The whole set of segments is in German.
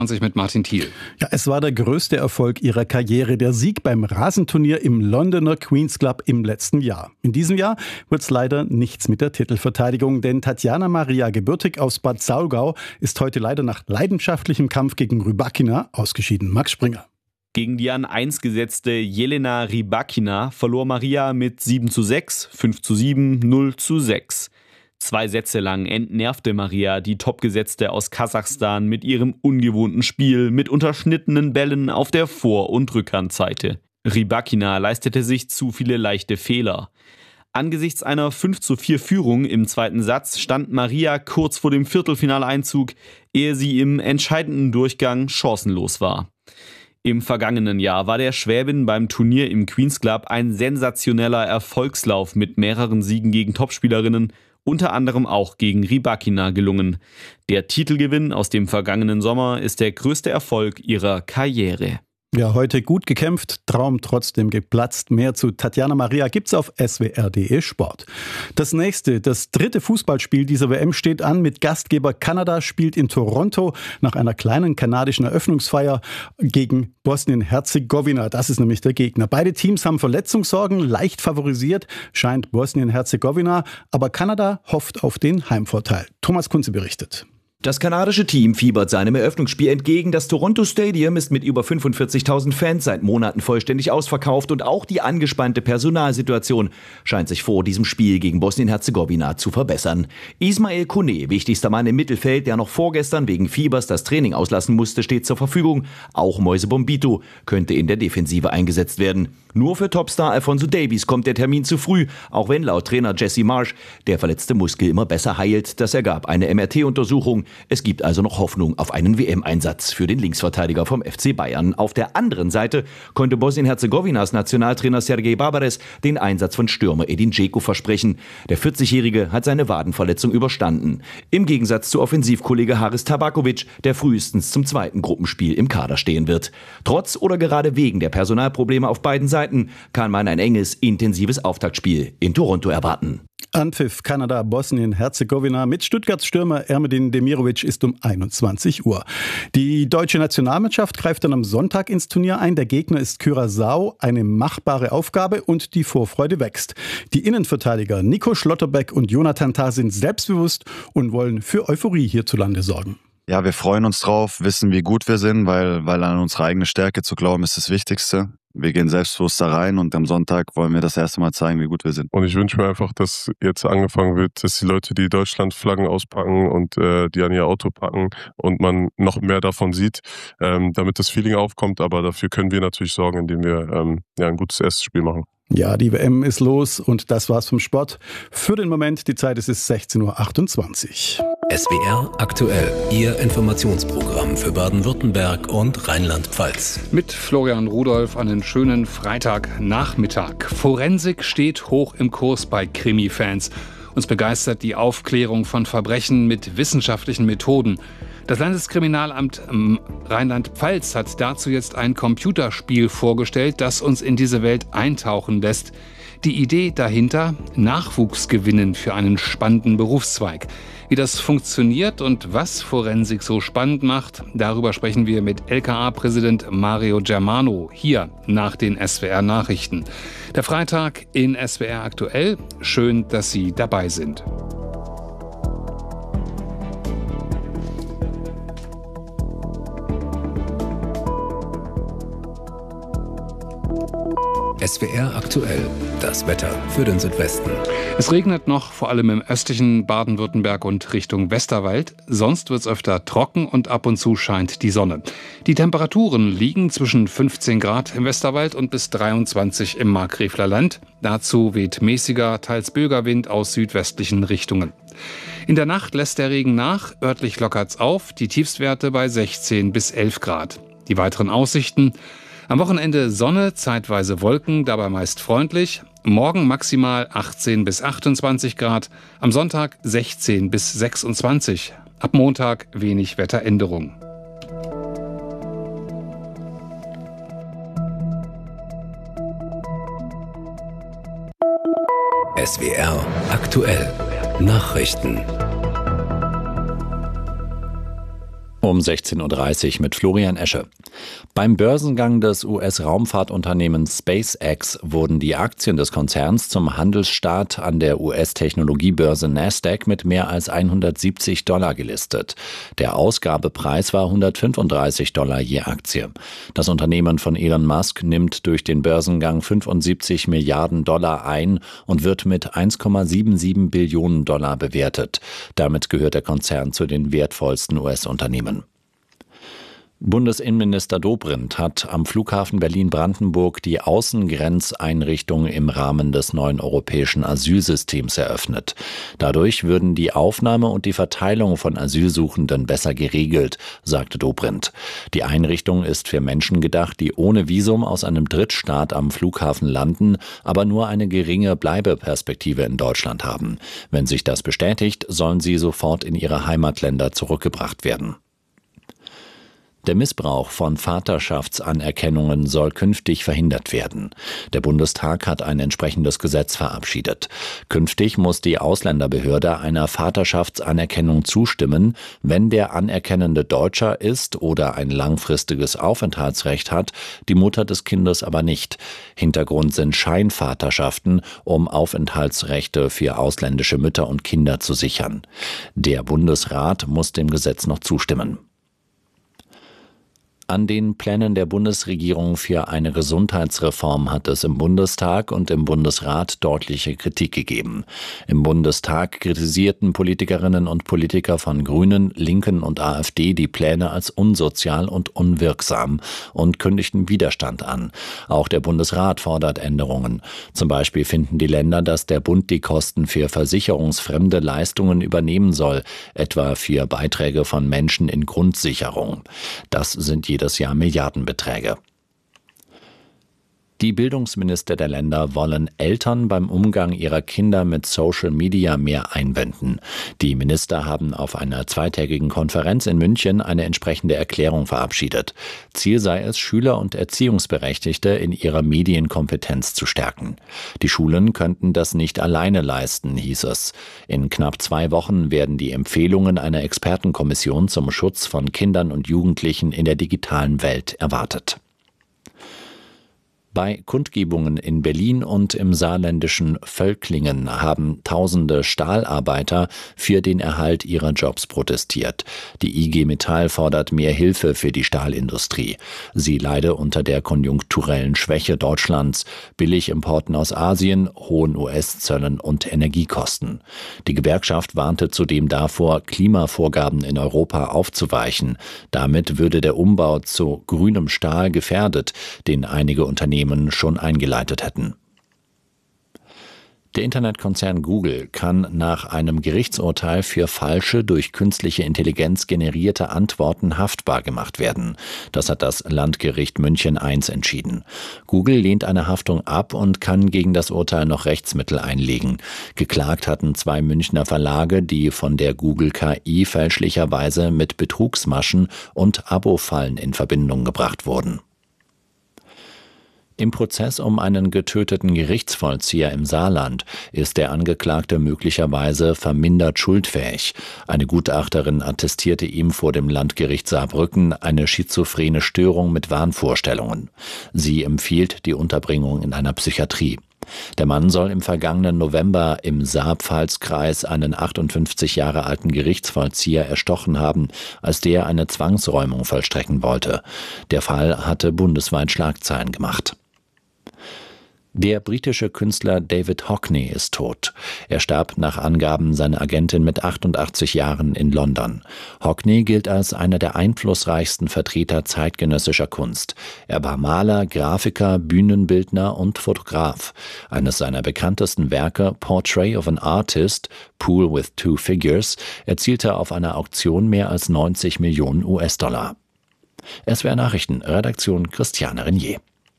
mit Martin Thiel. Ja, es war der größte Erfolg ihrer Karriere, der Sieg beim Rasenturnier im Londoner Queen's Club im letzten Jahr. In diesem Jahr wird es leider nichts mit der Titelverteidigung, denn Tatjana Maria, gebürtig aus Bad Saulgau, ist heute leider nach leidenschaftlichem Kampf gegen Rybakina ausgeschieden. Max Springer. Gegen die an 1 gesetzte Jelena Rybakina verlor Maria mit 7:6, 5:7, 0:6. 2 Sätze lang entnervte Maria die Topgesetzte aus Kasachstan mit ihrem ungewohnten Spiel mit unterschnittenen Bällen auf der Vor- und Rückhandseite. Rybakina leistete sich zu viele leichte Fehler. Angesichts einer 5:4 Führung im zweiten Satz stand Maria kurz vor dem Viertelfinaleinzug, ehe sie im entscheidenden Durchgang chancenlos war. Im vergangenen Jahr war der Schwäbin beim Turnier im Queen's Club ein sensationeller Erfolgslauf mit mehreren Siegen gegen Topspielerinnen, unter anderem auch gegen Rybakina gelungen. Der Titelgewinn aus dem vergangenen Sommer ist der größte Erfolg ihrer Karriere. Ja, heute gut gekämpft, Traum trotzdem geplatzt. Mehr zu Tatjana Maria gibt's auf swr.de Sport. Das dritte Fußballspiel dieser WM steht an mit Gastgeber Kanada, spielt in Toronto nach einer kleinen kanadischen Eröffnungsfeier gegen Bosnien-Herzegowina. Das ist nämlich der Gegner. Beide Teams haben Verletzungssorgen, leicht favorisiert scheint Bosnien-Herzegowina, aber Kanada hofft auf den Heimvorteil. Thomas Kunze berichtet. Das kanadische Team fiebert seinem Eröffnungsspiel entgegen. Das Toronto Stadium ist mit über 45.000 Fans seit Monaten vollständig ausverkauft und auch die angespannte Personalsituation scheint sich vor diesem Spiel gegen Bosnien-Herzegowina zu verbessern. Ismail Kone, wichtigster Mann im Mittelfeld, der noch vorgestern wegen Fiebers das Training auslassen musste, steht zur Verfügung. Auch Moise Bombito könnte in der Defensive eingesetzt werden. Nur für Topstar Alphonso Davies kommt der Termin zu früh, auch wenn laut Trainer Jesse Marsch der verletzte Muskel immer besser heilt. Das ergab eine MRT-Untersuchung. Es gibt also noch Hoffnung auf einen WM-Einsatz für den Linksverteidiger vom FC Bayern. Auf der anderen Seite konnte Bosnien-Herzegowinas Nationaltrainer Sergej Barbares den Einsatz von Stürmer Edin Dzeko versprechen. Der 40-Jährige hat seine Wadenverletzung überstanden. Im Gegensatz zu Offensivkollege Haris Tabakovic, der frühestens zum zweiten Gruppenspiel im Kader stehen wird. Trotz oder gerade wegen der Personalprobleme auf beiden Seiten kann man ein enges, intensives Auftaktspiel in Toronto erwarten. Anpfiff Kanada, Bosnien-Herzegowina mit Stuttgarts Stürmer Ermedin Demirovic ist um 21 Uhr. Die deutsche Nationalmannschaft greift dann am Sonntag ins Turnier ein. Der Gegner ist Curaçao, eine machbare Aufgabe und die Vorfreude wächst. Die Innenverteidiger Nico Schlotterbeck und Jonathan Tah sind selbstbewusst und wollen für Euphorie hierzulande sorgen. Ja, wir freuen uns drauf, wissen, wie gut wir sind, weil an unsere eigene Stärke zu glauben ist das Wichtigste. Wir gehen selbstbewusst da rein und am Sonntag wollen wir das erste Mal zeigen, wie gut wir sind. Und ich wünsche mir einfach, dass jetzt angefangen wird, dass die Leute die Deutschlandflaggen auspacken und die an ihr Auto packen und man noch mehr davon sieht, damit das Feeling aufkommt. Aber dafür können wir natürlich sorgen, indem wir ein gutes erstes Spiel machen. Ja, die WM ist los und das war's vom Sport. Für den Moment, die Zeit ist 16:28 Uhr. SWR aktuell, Ihr Informationsprogramm für Baden-Württemberg und Rheinland-Pfalz. Mit Florian Rudolph einen schönen Freitagnachmittag. Forensik steht hoch im Kurs bei Krimi-Fans. Uns begeistert die Aufklärung von Verbrechen mit wissenschaftlichen Methoden. Das Landeskriminalamt Rheinland-Pfalz hat dazu jetzt ein Computerspiel vorgestellt, das uns in diese Welt eintauchen lässt. Die Idee dahinter: Nachwuchs gewinnen für einen spannenden Berufszweig. Wie das funktioniert und was Forensik so spannend macht, darüber sprechen wir mit LKA-Präsident Mario Germano hier nach den SWR-Nachrichten. Der Freitag in SWR aktuell. Schön, dass Sie dabei sind. SWR aktuell, das Wetter für den Südwesten. Es regnet noch, vor allem im östlichen Baden-Württemberg und Richtung Westerwald. Sonst wird es öfter trocken und ab und zu scheint die Sonne. Die Temperaturen liegen zwischen 15 Grad im Westerwald und bis 23 im Markgräfler Land. Dazu weht mäßiger, teils Bögerwind aus südwestlichen Richtungen. In der Nacht lässt der Regen nach, örtlich lockert's auf, die Tiefstwerte bei 16 bis 11 Grad. Die weiteren Aussichten: am Wochenende Sonne, zeitweise Wolken, dabei meist freundlich. Morgen maximal 18 bis 28 Grad, am Sonntag 16 bis 26. Ab Montag wenig Wetteränderung. SWR aktuell, Nachrichten. Um 16.30 Uhr mit Florian Esche. Beim Börsengang des US-Raumfahrtunternehmens SpaceX wurden die Aktien des Konzerns zum Handelsstart an der US-Technologiebörse Nasdaq mit mehr als $170 gelistet. Der Ausgabepreis war $135 je Aktie. Das Unternehmen von Elon Musk nimmt durch den Börsengang $75 Milliarden ein und wird mit $1,77 Billionen bewertet. Damit gehört der Konzern zu den wertvollsten US-Unternehmen. Bundesinnenminister Dobrindt hat am Flughafen Berlin-Brandenburg die Außengrenzeinrichtung im Rahmen des neuen europäischen Asylsystems eröffnet. Dadurch würden die Aufnahme und die Verteilung von Asylsuchenden besser geregelt, sagte Dobrindt. Die Einrichtung ist für Menschen gedacht, die ohne Visum aus einem Drittstaat am Flughafen landen, aber nur eine geringe Bleibeperspektive in Deutschland haben. Wenn sich das bestätigt, sollen sie sofort in ihre Heimatländer zurückgebracht werden. Der Missbrauch von Vaterschaftsanerkennungen soll künftig verhindert werden. Der Bundestag hat ein entsprechendes Gesetz verabschiedet. Künftig muss die Ausländerbehörde einer Vaterschaftsanerkennung zustimmen, wenn der anerkennende Deutscher ist oder ein langfristiges Aufenthaltsrecht hat, die Mutter des Kindes aber nicht. Hintergrund sind Scheinvaterschaften, um Aufenthaltsrechte für ausländische Mütter und Kinder zu sichern. Der Bundesrat muss dem Gesetz noch zustimmen. An den Plänen der Bundesregierung für eine Gesundheitsreform hat es im Bundestag und im Bundesrat deutliche Kritik gegeben. Im Bundestag kritisierten Politikerinnen und Politiker von Grünen, Linken und AfD die Pläne als unsozial und unwirksam und kündigten Widerstand an. Auch der Bundesrat fordert Änderungen. Zum Beispiel finden die Länder, dass der Bund die Kosten für versicherungsfremde Leistungen übernehmen soll, etwa für Beiträge von Menschen in Grundsicherung. Das sind jedes Jahr Milliardenbeträge. Die Bildungsminister der Länder wollen Eltern beim Umgang ihrer Kinder mit Social Media mehr einbinden. Die Minister haben auf einer zweitägigen Konferenz in München eine entsprechende Erklärung verabschiedet. Ziel sei es, Schüler und Erziehungsberechtigte in ihrer Medienkompetenz zu stärken. Die Schulen könnten das nicht alleine leisten, hieß es. In knapp 2 Wochen werden die Empfehlungen einer Expertenkommission zum Schutz von Kindern und Jugendlichen in der digitalen Welt erwartet. Bei Kundgebungen in Berlin und im saarländischen Völklingen haben tausende Stahlarbeiter für den Erhalt ihrer Jobs protestiert. Die IG Metall fordert mehr Hilfe für die Stahlindustrie. Sie leide unter der konjunkturellen Schwäche Deutschlands, Billigimporten aus Asien, hohen US-Zöllen und Energiekosten. Die Gewerkschaft warnte zudem davor, Klimavorgaben in Europa aufzuweichen. Damit würde der Umbau zu grünem Stahl gefährdet, den einige Unternehmen schon eingeleitet hätten. Der Internetkonzern Google kann nach einem Gerichtsurteil für falsche, durch künstliche Intelligenz generierte Antworten haftbar gemacht werden. Das hat das Landgericht München I entschieden. Google lehnt eine Haftung ab und kann gegen das Urteil noch Rechtsmittel einlegen. Geklagt hatten 2 Münchner Verlage, die von der Google KI fälschlicherweise mit Betrugsmaschen und Abo-Fallen in Verbindung gebracht wurden. Im Prozess um einen getöteten Gerichtsvollzieher im Saarland ist der Angeklagte möglicherweise vermindert schuldfähig. Eine Gutachterin attestierte ihm vor dem Landgericht Saarbrücken eine schizophrene Störung mit Wahnvorstellungen. Sie empfiehlt die Unterbringung in einer Psychiatrie. Der Mann soll im vergangenen November im Saar-Pfalz-Kreis einen 58 Jahre alten Gerichtsvollzieher erstochen haben, als der eine Zwangsräumung vollstrecken wollte. Der Fall hatte bundesweit Schlagzeilen gemacht. Der britische Künstler David Hockney ist tot. Er starb nach Angaben seiner Agentin mit 88 Jahren in London. Hockney gilt als einer der einflussreichsten Vertreter zeitgenössischer Kunst. Er war Maler, Grafiker, Bühnenbildner und Fotograf. Eines seiner bekanntesten Werke, Portrait of an Artist, Pool with Two Figures, erzielte auf einer Auktion mehr als 90 Millionen US-Dollar. SWR Nachrichten, Redaktion Christiane Renier.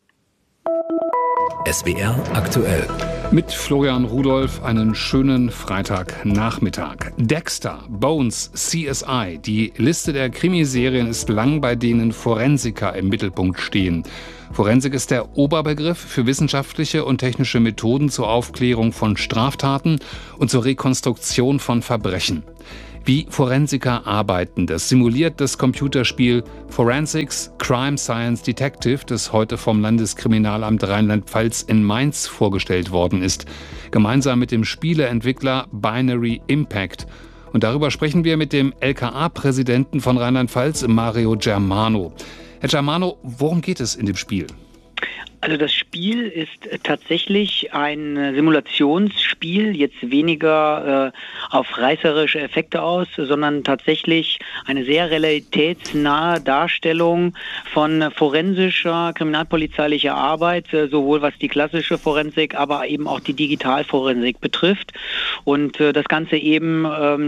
SWR aktuell. Mit Florian Rudolph einen schönen Freitagnachmittag. Dexter, Bones, CSI. Die Liste der Krimiserien ist lang, bei denen Forensiker im Mittelpunkt stehen. Forensik ist der Oberbegriff für wissenschaftliche und technische Methoden zur Aufklärung von Straftaten und zur Rekonstruktion von Verbrechen. Wie Forensiker arbeiten, das simuliert das Computerspiel Forensics Crime Science Detective, das heute vom Landeskriminalamt Rheinland-Pfalz in Mainz vorgestellt worden ist, gemeinsam mit dem Spieleentwickler Binary Impact. Und darüber sprechen wir mit dem LKA-Präsidenten von Rheinland-Pfalz, Mario Germano. Herr Germano, worum geht es in dem Spiel? Also das Spiel ist tatsächlich ein Simulationsspiel, jetzt weniger auf reißerische Effekte aus, sondern tatsächlich eine sehr realitätsnahe Darstellung von forensischer, kriminalpolizeilicher Arbeit, sowohl was die klassische Forensik, aber eben auch die Digitalforensik betrifft. Und das Ganze eben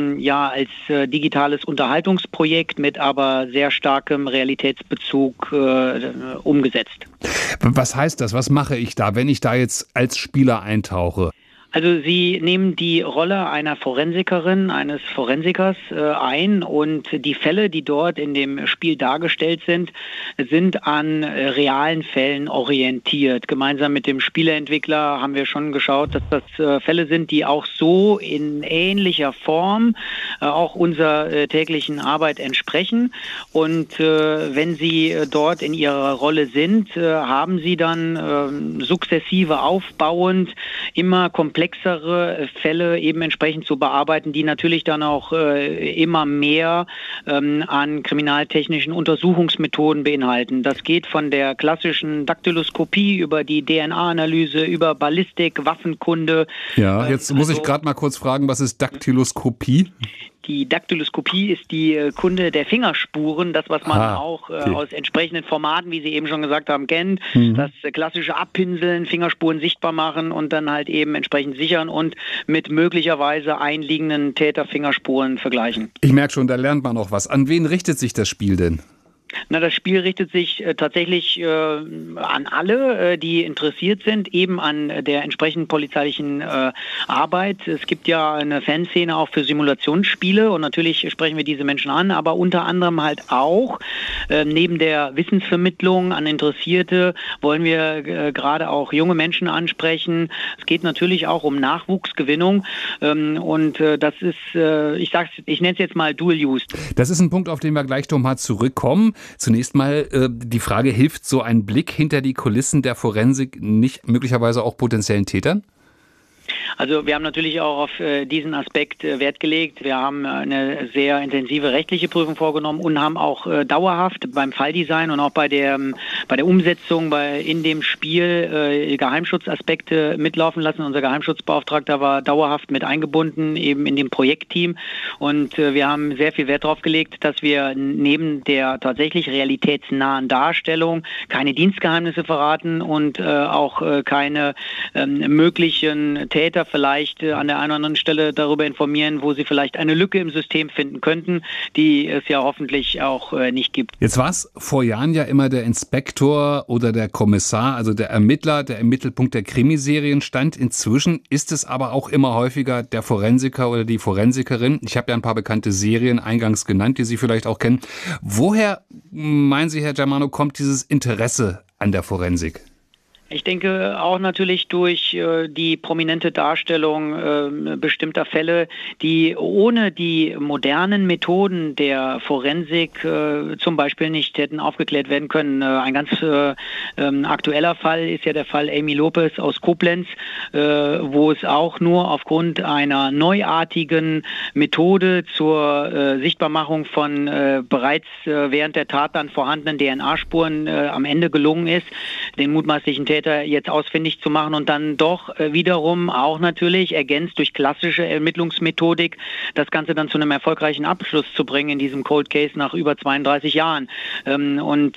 als digitales Unterhaltungsprojekt mit aber sehr starkem Realitätsbezug umgesetzt. Was heißt das? Was mache ich da, wenn ich da jetzt als Spieler eintauche? Also Sie nehmen die Rolle einer Forensikerin, eines Forensikers ein und die Fälle, die dort in dem Spiel dargestellt sind, sind an realen Fällen orientiert. Gemeinsam mit dem Spieleentwickler haben wir schon geschaut, dass das Fälle sind, die auch so in ähnlicher Form auch unserer täglichen Arbeit entsprechen. Und wenn Sie dort in Ihrer Rolle sind, haben Sie dann sukzessive aufbauend immer komplexere Fälle eben entsprechend zu bearbeiten, die natürlich dann auch immer mehr an kriminaltechnischen Untersuchungsmethoden beinhalten. Das geht von der klassischen Daktyloskopie über die DNA-Analyse, über Ballistik, Waffenkunde. Ja, jetzt muss ich gerade mal kurz fragen, was ist Daktyloskopie? Die Daktyloskopie ist die Kunde der Fingerspuren, das, was man auch aus entsprechenden Formaten, wie Sie eben schon gesagt haben, kennt. Das klassische Abpinseln, Fingerspuren sichtbar machen und dann halt eben entsprechend sichern und mit möglicherweise einliegenden Täterfingerspuren vergleichen. Ich merke schon, da lernt man auch was. An wen richtet sich das Spiel denn? Na, das Spiel richtet sich tatsächlich an alle, die interessiert sind, eben an der entsprechenden polizeilichen Arbeit. Es gibt ja eine Fanszene auch für Simulationsspiele und natürlich sprechen wir diese Menschen an, aber unter anderem halt auch neben der Wissensvermittlung an Interessierte wollen wir gerade auch junge Menschen ansprechen. Es geht natürlich auch um Nachwuchsgewinnung und das ist, ich nenne es jetzt mal Dual-Use. Das ist ein Punkt, auf den wir gleich nochmal zurückkommen. Zunächst mal die Frage, hilft so ein Blick hinter die Kulissen der Forensik nicht möglicherweise auch potenziellen Tätern? Also wir haben natürlich auch auf diesen Aspekt Wert gelegt. Wir haben eine sehr intensive rechtliche Prüfung vorgenommen und haben auch dauerhaft beim Falldesign und auch bei der Umsetzung in dem Spiel Geheimschutzaspekte mitlaufen lassen. Unser Geheimschutzbeauftragter war dauerhaft mit eingebunden, eben in dem Projektteam. Und wir haben sehr viel Wert darauf gelegt, dass wir neben der tatsächlich realitätsnahen Darstellung keine Dienstgeheimnisse verraten und auch keine möglichen Täter vielleicht an der einen oder anderen Stelle darüber informieren, wo sie vielleicht eine Lücke im System finden könnten, die es ja hoffentlich auch nicht gibt. Jetzt war es vor Jahren ja immer der Inspektor oder der Kommissar, also der Ermittler, der im Mittelpunkt der Krimiserien stand. Inzwischen ist es aber auch immer häufiger der Forensiker oder die Forensikerin. Ich habe ja ein paar bekannte Serien eingangs genannt, die Sie vielleicht auch kennen. Woher, meinen Sie, Herr Germano, kommt dieses Interesse an der Forensik? Ich denke auch natürlich durch die prominente Darstellung bestimmter Fälle, die ohne die modernen Methoden der Forensik zum Beispiel nicht hätten aufgeklärt werden können. Ein ganz aktueller Fall ist ja der Fall Amy Lopez aus Koblenz, wo es auch nur aufgrund einer neuartigen Methode zur Sichtbarmachung von bereits während der Tat dann vorhandenen DNA-Spuren am Ende gelungen ist, den mutmaßlichen Täter jetzt ausfindig zu machen und dann doch wiederum auch natürlich ergänzt durch klassische Ermittlungsmethodik das Ganze dann zu einem erfolgreichen Abschluss zu bringen in diesem Cold Case nach über 32 Jahren. Und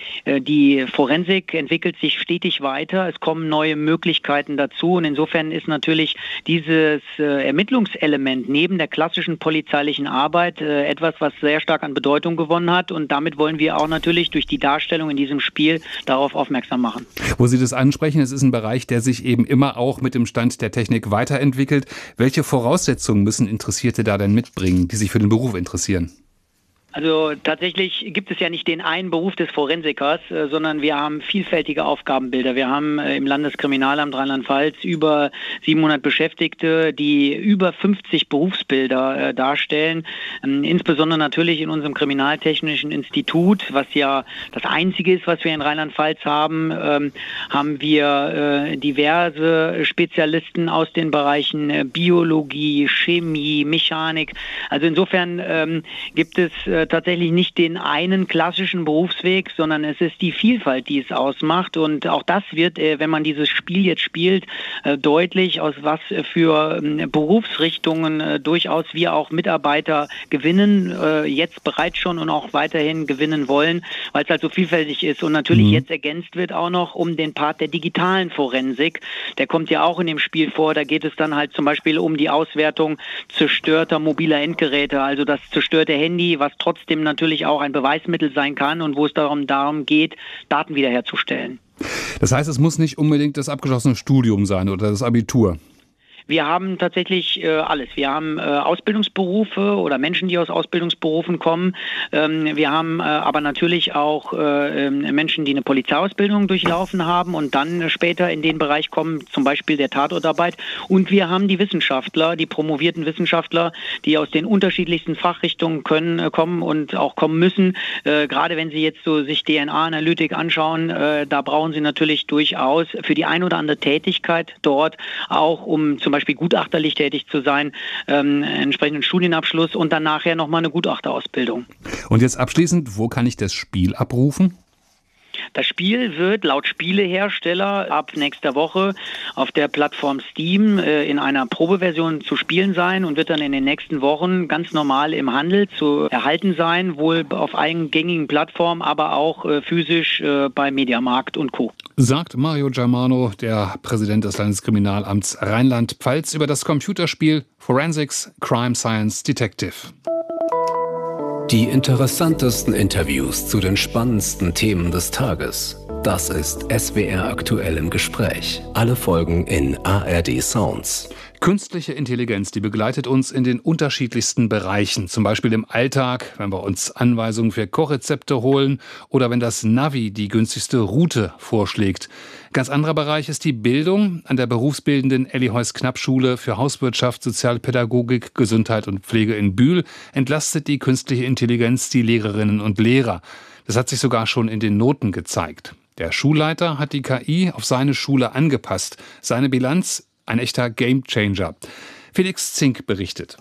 die Forensik entwickelt sich stetig weiter, es kommen neue Möglichkeiten dazu und insofern ist natürlich dieses Ermittlungselement neben der klassischen polizeilichen Arbeit etwas, was sehr stark an Bedeutung gewonnen hat und damit wollen wir auch natürlich durch die Darstellung in diesem Spiel darauf aufmerksam machen. Wo Sie das ansprechen, es ist ein Bereich, der sich eben immer auch mit dem Stand der Technik weiterentwickelt. Welche Voraussetzungen müssen Interessierte da denn mitbringen, die sich für den Beruf interessieren? Also tatsächlich gibt es ja nicht den einen Beruf des Forensikers, sondern wir haben vielfältige Aufgabenbilder. Wir haben im Landeskriminalamt Rheinland-Pfalz über 700 Beschäftigte, die über 50 Berufsbilder darstellen. Insbesondere natürlich in unserem Kriminaltechnischen Institut, was ja das einzige ist, was wir in Rheinland-Pfalz haben, haben wir diverse Spezialisten aus den Bereichen Biologie, Chemie, Mechanik. Also insofern gibt es tatsächlich nicht den einen klassischen Berufsweg, sondern es ist die Vielfalt, die es ausmacht. Und auch das wird, wenn man dieses Spiel jetzt spielt, deutlich, aus was für Berufsrichtungen durchaus wir auch Mitarbeiter gewinnen, jetzt bereits schon und auch weiterhin gewinnen wollen, weil es halt so vielfältig ist und natürlich jetzt ergänzt wird auch noch um den Part der digitalen Forensik. Der kommt ja auch in dem Spiel vor. Da geht es dann halt zum Beispiel um die Auswertung zerstörter mobiler Endgeräte, also das zerstörte Handy, was trotzdem natürlich auch ein Beweismittel sein kann und wo es darum geht, Daten wiederherzustellen. Das heißt, es muss nicht unbedingt das abgeschlossene Studium sein oder das Abitur. Wir haben tatsächlich alles. Wir haben Ausbildungsberufe oder Menschen, die aus Ausbildungsberufen kommen. Wir haben aber natürlich auch Menschen, die eine Polizeiausbildung durchlaufen haben und dann später in den Bereich kommen, zum Beispiel der Tatortarbeit. Und wir haben die Wissenschaftler, die promovierten Wissenschaftler, die aus den unterschiedlichsten Fachrichtungen kommen und auch kommen müssen. Gerade wenn Sie jetzt so sich DNA-Analytik anschauen, da brauchen Sie natürlich durchaus für die ein oder andere Tätigkeit dort auch, um zum Beispiel gutachterlich tätig zu sein, entsprechenden Studienabschluss und dann nachher nochmal eine Gutachterausbildung. Und jetzt abschließend, wo kann ich das Spiel abrufen? Das Spiel wird laut Spielehersteller ab nächster Woche auf der Plattform Steam in einer Probeversion zu spielen sein und wird dann in den nächsten Wochen ganz normal im Handel zu erhalten sein, wohl auf allen gängigen Plattformen, aber auch physisch bei Mediamarkt und Co. Sagt Mario Germano, der Präsident des Landeskriminalamts Rheinland-Pfalz, über das Computerspiel Forensics Crime Science Detective. Die interessantesten Interviews zu den spannendsten Themen des Tages. Das ist SWR aktuell im Gespräch. Alle Folgen in ARD Sounds. Künstliche Intelligenz, die begleitet uns in den unterschiedlichsten Bereichen. Zum Beispiel im Alltag, wenn wir uns Anweisungen für Kochrezepte holen oder wenn das Navi die günstigste Route vorschlägt. Ganz anderer Bereich ist die Bildung. An der berufsbildenden Elli-Heuss-Knapp-Schule für Hauswirtschaft, Sozialpädagogik, Gesundheit und Pflege in Bühl entlastet die künstliche Intelligenz die Lehrerinnen und Lehrer. Das hat sich sogar schon in den Noten gezeigt. Der Schulleiter hat die KI auf seine Schule angepasst. Seine Bilanz: ein echter Gamechanger. Felix Zink berichtet.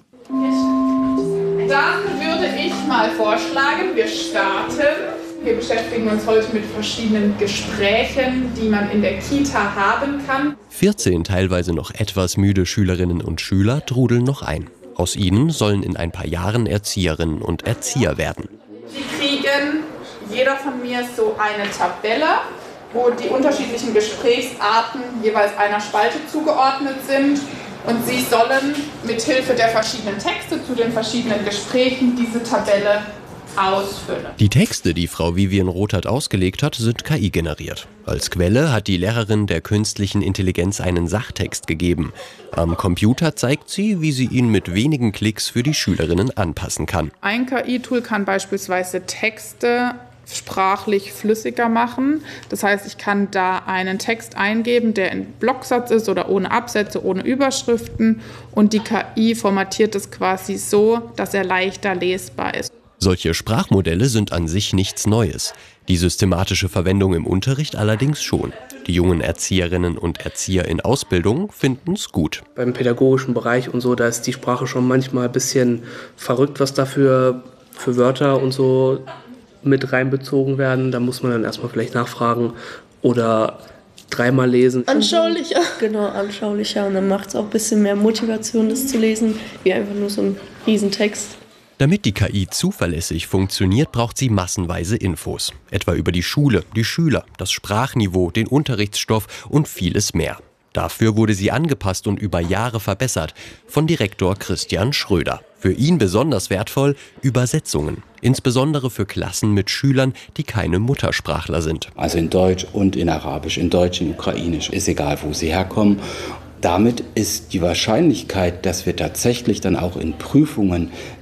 Dann würde ich mal vorschlagen, wir starten. Wir beschäftigen uns heute mit verschiedenen Gesprächen, die man in der Kita haben kann. 14 teilweise noch etwas müde Schülerinnen und Schüler trudeln noch ein. Aus ihnen sollen in ein paar Jahren Erzieherinnen und Erzieher werden. Sie kriegen jeder von mir so eine Tabelle, wo die unterschiedlichen Gesprächsarten jeweils einer Spalte zugeordnet sind. Und Sie sollen mithilfe der verschiedenen Texte zu den verschiedenen Gesprächen diese Tabelle ausfüllen. Die Texte, die Frau Vivian Rothart ausgelegt hat, sind KI-generiert. Als Quelle hat die Lehrerin der künstlichen Intelligenz einen Sachtext gegeben. Am Computer zeigt sie, wie sie ihn mit wenigen Klicks für die Schülerinnen anpassen kann. Ein KI-Tool kann beispielsweise Texte sprachlich flüssiger machen. Das heißt, ich kann da einen Text eingeben, der in Blocksatz ist oder ohne Absätze, ohne Überschriften. Und die KI formatiert es quasi so, dass er leichter lesbar ist. Solche Sprachmodelle sind an sich nichts Neues. Die systematische Verwendung im Unterricht allerdings schon. Die jungen Erzieherinnen und Erzieher in Ausbildung finden es gut. Beim pädagogischen Bereich und so, da ist die Sprache schon manchmal ein bisschen verrückt, was da für Wörter und so mit reinbezogen werden. Da muss man dann erstmal vielleicht nachfragen oder dreimal lesen. Anschaulicher. Genau, anschaulicher. Und dann macht es auch ein bisschen mehr Motivation, das zu lesen, wie einfach nur so ein Riesentext. Damit die KI zuverlässig funktioniert, braucht sie massenweise Infos. Etwa über die Schule, die Schüler, das Sprachniveau, den Unterrichtsstoff und vieles mehr. Dafür wurde sie angepasst und über Jahre verbessert von Direktor Christian Schröder. Für ihn besonders wertvoll Übersetzungen, insbesondere für Klassen mit Schülern, die keine Muttersprachler sind. Also in Deutsch und in Arabisch, in Deutsch, in Ukrainisch, ist egal, wo sie herkommen. Damit ist die Wahrscheinlichkeit, dass wir tatsächlich dann auch in Prüfungen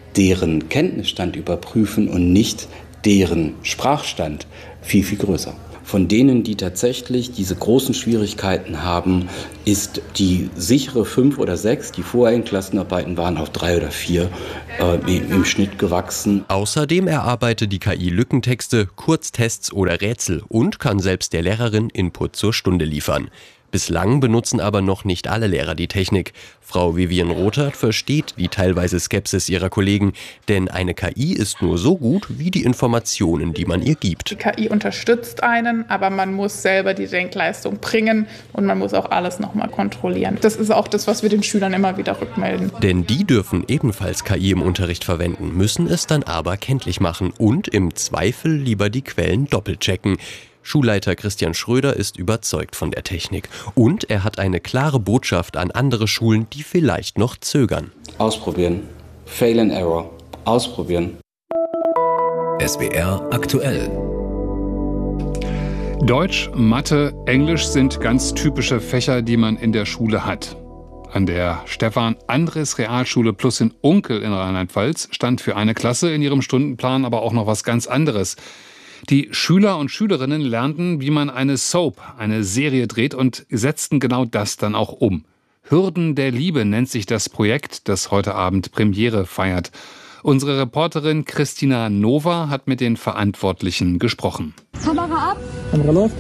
deren Kenntnisstand überprüfen und nicht deren Sprachstand, viel, viel größer. Von denen, die tatsächlich diese großen Schwierigkeiten haben, ist die sichere 5 oder 6, die vorher in Klassenarbeiten waren, auf 3 oder 4 im Schnitt gewachsen. Außerdem erarbeitet die KI Lückentexte, Kurztests oder Rätsel und kann selbst der Lehrerin Input zur Stunde liefern. Bislang benutzen aber noch nicht alle Lehrer die Technik. Frau Vivian Rothert versteht die teilweise Skepsis ihrer Kollegen, denn eine KI ist nur so gut wie die Informationen, die man ihr gibt. Die KI unterstützt einen, aber man muss selber die Denkleistung bringen und man muss auch alles nochmal kontrollieren. Das ist auch das, was wir den Schülern immer wieder rückmelden. Denn die dürfen ebenfalls KI im Unterricht verwenden, müssen es dann aber kenntlich machen und im Zweifel lieber die Quellen doppelt checken. Schulleiter Christian Schröder ist überzeugt von der Technik. Und er hat eine klare Botschaft an andere Schulen, die vielleicht noch zögern. Ausprobieren. Fail and Error. Ausprobieren. SWR aktuell. Deutsch, Mathe, Englisch sind ganz typische Fächer, die man in der Schule hat. An der Stefan-Andres-Realschule Plus in Unkel in Rheinland-Pfalz stand für eine Klasse in ihrem Stundenplan aber auch noch was ganz anderes. Die Schüler und Schülerinnen lernten, wie man eine Soap, eine Serie dreht und setzten genau das dann auch um. Hürden der Liebe nennt sich das Projekt, das heute Abend Premiere feiert. Unsere Reporterin Christina Nova hat mit den Verantwortlichen gesprochen. Kamera ab. Kamera läuft.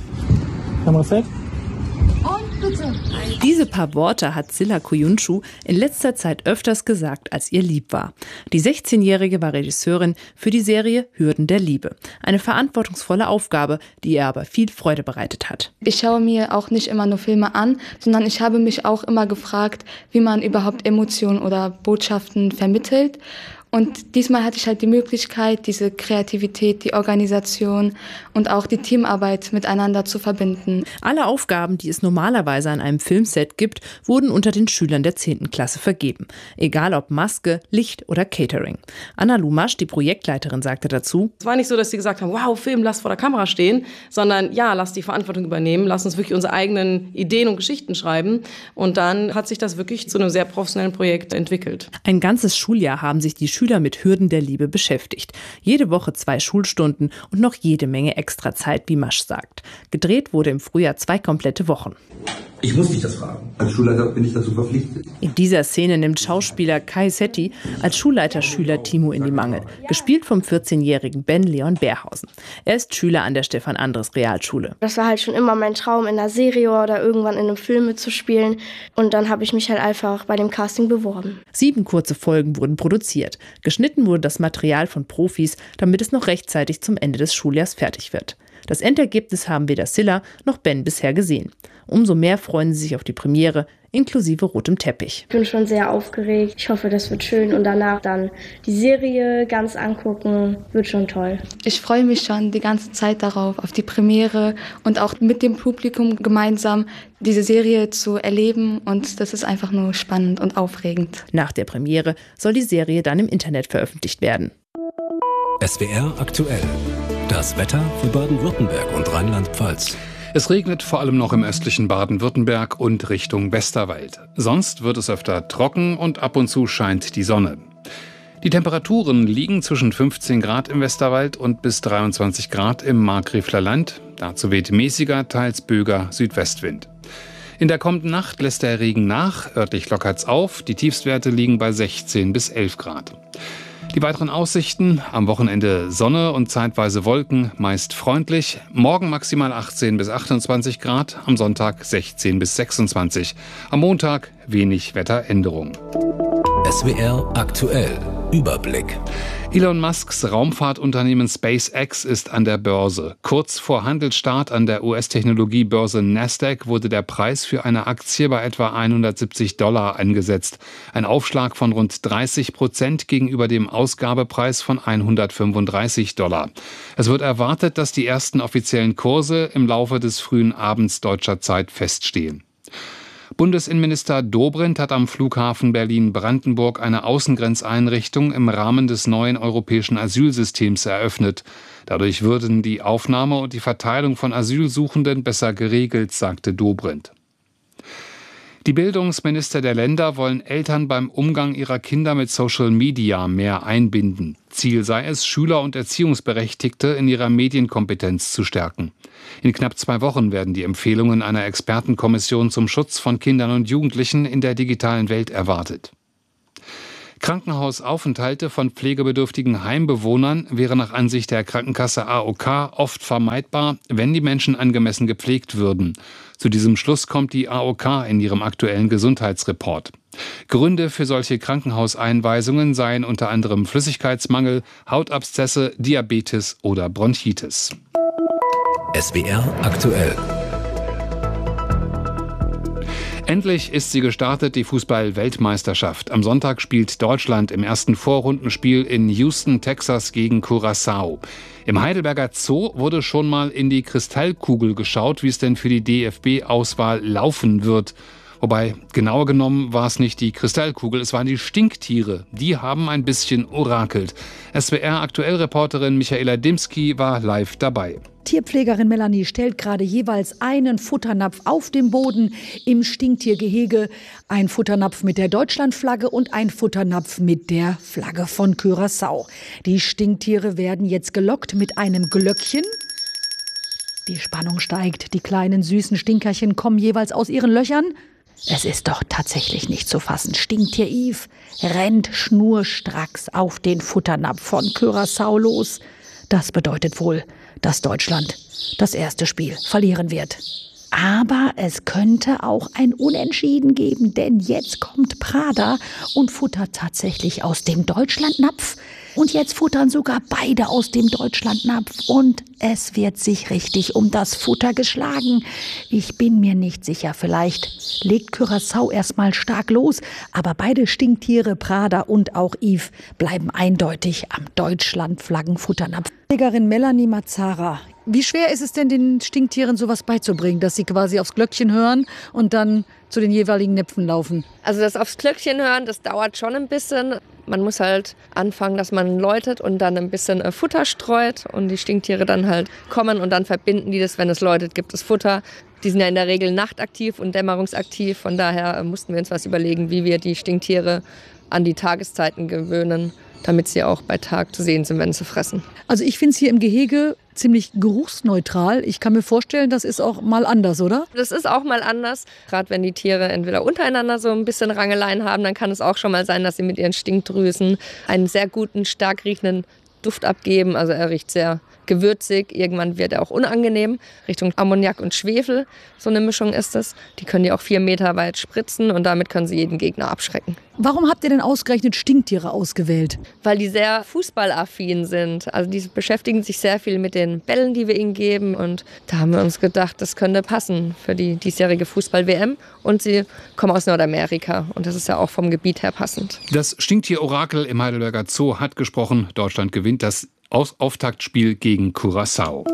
Kamera fällt. Und bitte. Diese paar Worte hat Silla Kuyunschu in letzter Zeit öfters gesagt, als ihr lieb war. Die 16-Jährige war Regisseurin für die Serie Hürden der Liebe. Eine verantwortungsvolle Aufgabe, die ihr aber viel Freude bereitet hat. Ich schaue mir auch nicht immer nur Filme an, sondern ich habe mich auch immer gefragt, wie man überhaupt Emotionen oder Botschaften vermittelt. Und diesmal hatte ich halt die Möglichkeit, diese Kreativität, die Organisation und auch die Teamarbeit miteinander zu verbinden. Alle Aufgaben, die es normalerweise an einem Filmset gibt, wurden unter den Schülern der 10. Klasse vergeben. Egal ob Maske, Licht oder Catering. Anna Lumasch, die Projektleiterin, sagte dazu: Es war nicht so, dass sie gesagt haben, wow, Film, lass vor der Kamera stehen, sondern ja, lass die Verantwortung übernehmen, lass uns wirklich unsere eigenen Ideen und Geschichten schreiben. Und dann hat sich das wirklich zu einem sehr professionellen Projekt entwickelt. Ein ganzes Schuljahr haben sich die Schüler mit Hürden der Liebe beschäftigt. Jede Woche 2 Schulstunden und noch jede Menge Extrazeit, wie Masch sagt. Gedreht wurde im Frühjahr 2 komplette Wochen. Ich muss dich das fragen. Als Schulleiter bin ich dazu verpflichtet. In dieser Szene nimmt Schauspieler Kai Setti als Schulleiter Schüler Timo in die Mangel, gespielt vom 14-jährigen Ben Leon Beerhausen. Er ist Schüler an der Stefan-Andres-Realschule. Das war halt schon immer mein Traum, in einer Serie oder irgendwann in einem Film mitzuspielen. Und dann habe ich mich halt einfach bei dem Casting beworben. 7 kurze Folgen wurden produziert. Geschnitten wurde das Material von Profis, damit es noch rechtzeitig zum Ende des Schuljahrs fertig wird. Das Endergebnis haben weder Silla noch Ben bisher gesehen. Umso mehr freuen sie sich auf die Premiere, inklusive rotem Teppich. Ich bin schon sehr aufgeregt. Ich hoffe, das wird schön und danach dann die Serie ganz angucken. Wird schon toll. Ich freue mich schon die ganze Zeit darauf, auf die Premiere und auch mit dem Publikum gemeinsam diese Serie zu erleben. Und das ist einfach nur spannend und aufregend. Nach der Premiere soll die Serie dann im Internet veröffentlicht werden. SWR aktuell. Das Wetter für Baden-Württemberg und Rheinland-Pfalz. Es regnet vor allem noch im östlichen Baden-Württemberg und Richtung Westerwald. Sonst wird es öfter trocken und ab und zu scheint die Sonne. Die Temperaturen liegen zwischen 15 Grad im Westerwald und bis 23 Grad im Markgräfler Land. Dazu weht mäßiger, teils böiger Südwestwind. In der kommenden Nacht lässt der Regen nach, örtlich lockert's auf. Die Tiefstwerte liegen bei 16 bis 11 Grad. Die weiteren Aussichten: am Wochenende Sonne und zeitweise Wolken, meist freundlich. Morgen maximal 18 bis 28 Grad, am Sonntag 16 bis 26. Am Montag wenig Wetteränderung. SWR aktuell. Überblick. Elon Musks Raumfahrtunternehmen SpaceX ist an der Börse. Kurz vor Handelsstart an der US-Technologiebörse Nasdaq wurde der Preis für eine Aktie bei etwa $170 angesetzt. Ein Aufschlag von rund 30% gegenüber dem Ausgabepreis von $135. Es wird erwartet, dass die ersten offiziellen Kurse im Laufe des frühen Abends deutscher Zeit feststehen. Bundesinnenminister Dobrindt hat am Flughafen Berlin-Brandenburg eine Außengrenzeinrichtung im Rahmen des neuen europäischen Asylsystems eröffnet. Dadurch würden die Aufnahme und die Verteilung von Asylsuchenden besser geregelt, sagte Dobrindt. Die Bildungsminister der Länder wollen Eltern beim Umgang ihrer Kinder mit Social Media mehr einbinden. Ziel sei es, Schüler und Erziehungsberechtigte in ihrer Medienkompetenz zu stärken. In knapp 2 Wochen werden die Empfehlungen einer Expertenkommission zum Schutz von Kindern und Jugendlichen in der digitalen Welt erwartet. Krankenhausaufenthalte von pflegebedürftigen Heimbewohnern wäre nach Ansicht der Krankenkasse AOK oft vermeidbar, wenn die Menschen angemessen gepflegt würden. Zu diesem Schluss kommt die AOK in ihrem aktuellen Gesundheitsreport. Gründe für solche Krankenhauseinweisungen seien unter anderem Flüssigkeitsmangel, Hautabszesse, Diabetes oder Bronchitis. SWR aktuell. Endlich ist sie gestartet, die Fußball-Weltmeisterschaft. Am Sonntag spielt Deutschland im ersten Vorrundenspiel in Houston, Texas gegen Curaçao. Im Heidelberger Zoo wurde schon mal in die Kristallkugel geschaut, wie es denn für die DFB-Auswahl laufen wird. Wobei, genauer genommen war es nicht die Kristallkugel, es waren die Stinktiere. Die haben ein bisschen orakelt. SWR-Aktuell-Reporterin Michaela Dimski war live dabei. Tierpflegerin Melanie stellt gerade jeweils einen Futternapf auf dem Boden im Stinktiergehege. Ein Futternapf mit der Deutschlandflagge und ein Futternapf mit der Flagge von Curaçao. Die Stinktiere werden jetzt gelockt mit einem Glöckchen. Die Spannung steigt. Die kleinen süßen Stinkerchen kommen jeweils aus ihren Löchern. Es ist doch tatsächlich nicht zu fassen. Stinktier Yves rennt schnurstracks auf den Futternapf von Curaçao los. Das bedeutet wohl, dass Deutschland das erste Spiel verlieren wird. Aber es könnte auch ein Unentschieden geben, denn jetzt kommt Prada und futtert tatsächlich aus dem Deutschlandnapf. Und jetzt futtern sogar beide aus dem Deutschlandnapf und es wird sich richtig um das Futter geschlagen. Ich bin mir nicht sicher, vielleicht legt Curaçao erstmal stark los, aber beide Stinktiere, Prada und auch Yves, bleiben eindeutig am Deutschlandflaggenfutternapf. Trägerin Melanie Mazzara, wie schwer ist es denn, den Stinktieren sowas beizubringen, dass sie quasi aufs Glöckchen hören und dann zu den jeweiligen Näpfen laufen? Also das aufs Glöckchen hören, das dauert schon ein bisschen. Man muss halt anfangen, dass man läutet und dann ein bisschen Futter streut und die Stinktiere dann halt kommen und dann verbinden die das, wenn es läutet, gibt es Futter. Die sind ja in der Regel nachtaktiv und dämmerungsaktiv, von daher mussten wir uns was überlegen, wie wir die Stinktiere an die Tageszeiten gewöhnen, damit sie auch bei Tag zu sehen sind, wenn sie fressen. Also ich finde es hier im Gehege ziemlich geruchsneutral. Ich kann mir vorstellen, das ist auch mal anders, oder? Das ist auch mal anders. Gerade wenn die Tiere entweder untereinander so ein bisschen Rangeleien haben, dann kann es auch schon mal sein, dass sie mit ihren Stinkdrüsen einen sehr guten, stark riechenden Duft abgeben. Also er riecht sehr gewürzig. Irgendwann wird er auch unangenehm. Richtung Ammoniak und Schwefel. So eine Mischung ist es. Die können die auch 4 Meter weit spritzen und damit können sie jeden Gegner abschrecken. Warum habt ihr denn ausgerechnet Stinktiere ausgewählt? Weil die sehr fußballaffin sind. Also die beschäftigen sich sehr viel mit den Bällen, die wir ihnen geben. Und da haben wir uns gedacht, das könnte passen für die diesjährige Fußball-WM. Und sie kommen aus Nordamerika. Und das ist ja auch vom Gebiet her passend. Das Stinktier-Orakel im Heidelberger Zoo hat gesprochen. Deutschland gewinnt das Auftaktspiel gegen Curaçao.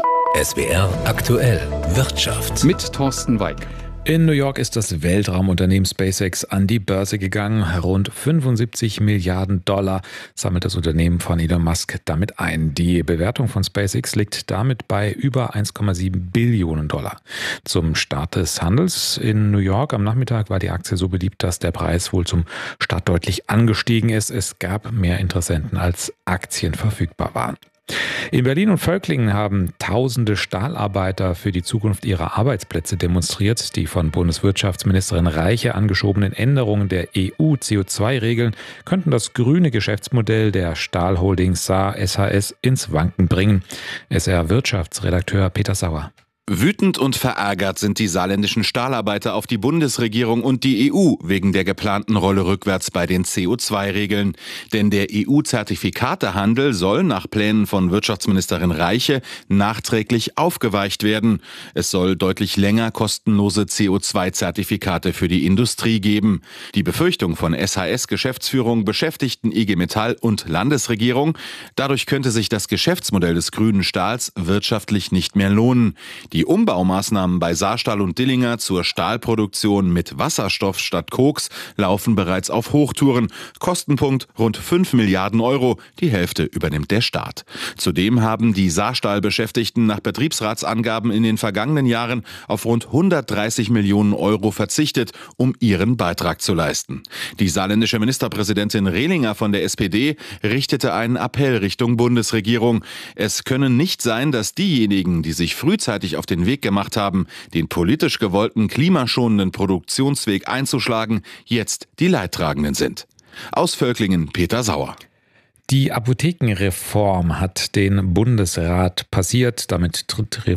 SWR aktuell Wirtschaft. Mit Thorsten Weig. In New York ist das Weltraumunternehmen SpaceX an die Börse gegangen. Rund 75 Milliarden Dollar sammelt das Unternehmen von Elon Musk damit ein. Die Bewertung von SpaceX liegt damit bei über 1,7 Billionen Dollar. Zum Start des Handels in New York am Nachmittag war die Aktie so beliebt, dass der Preis wohl zum Start deutlich angestiegen ist. Es gab mehr Interessenten, als Aktien verfügbar waren. In Berlin und Völklingen haben tausende Stahlarbeiter für die Zukunft ihrer Arbeitsplätze demonstriert. Die von Bundeswirtschaftsministerin Reiche angeschobenen Änderungen der EU-CO2-Regeln könnten das grüne Geschäftsmodell der Stahlholding Saar SHS ins Wanken bringen. SR-Wirtschaftsredakteur Peter Sauer. Wütend und verärgert sind die saarländischen Stahlarbeiter auf die Bundesregierung und die EU wegen der geplanten Rolle rückwärts bei den CO2-Regeln. Denn der EU-Zertifikatehandel soll nach Plänen von Wirtschaftsministerin Reiche nachträglich aufgeweicht werden. Es soll deutlich länger kostenlose CO2-Zertifikate für die Industrie geben. Die Befürchtung von SHS-Geschäftsführung, Beschäftigten, IG Metall und Landesregierung: Dadurch könnte sich das Geschäftsmodell des grünen Stahls wirtschaftlich nicht mehr lohnen. Die Umbaumaßnahmen bei Saarstahl und Dillinger zur Stahlproduktion mit Wasserstoff statt Koks laufen bereits auf Hochtouren. Kostenpunkt rund 5 Milliarden Euro, die Hälfte übernimmt der Staat. Zudem haben die Saarstahl-Beschäftigten nach Betriebsratsangaben in den vergangenen Jahren auf rund 130 Millionen Euro verzichtet, um ihren Beitrag zu leisten. Die saarländische Ministerpräsidentin Rehlinger von der SPD richtete einen Appell Richtung Bundesregierung. Es können nicht sein, dass diejenigen, die sich frühzeitig auf den Weg gemacht haben, den politisch gewollten klimaschonenden Produktionsweg einzuschlagen, jetzt die Leidtragenden sind. Aus Völklingen Peter Sauer. Die Apothekenreform hat den Bundesrat passiert. Damit tritt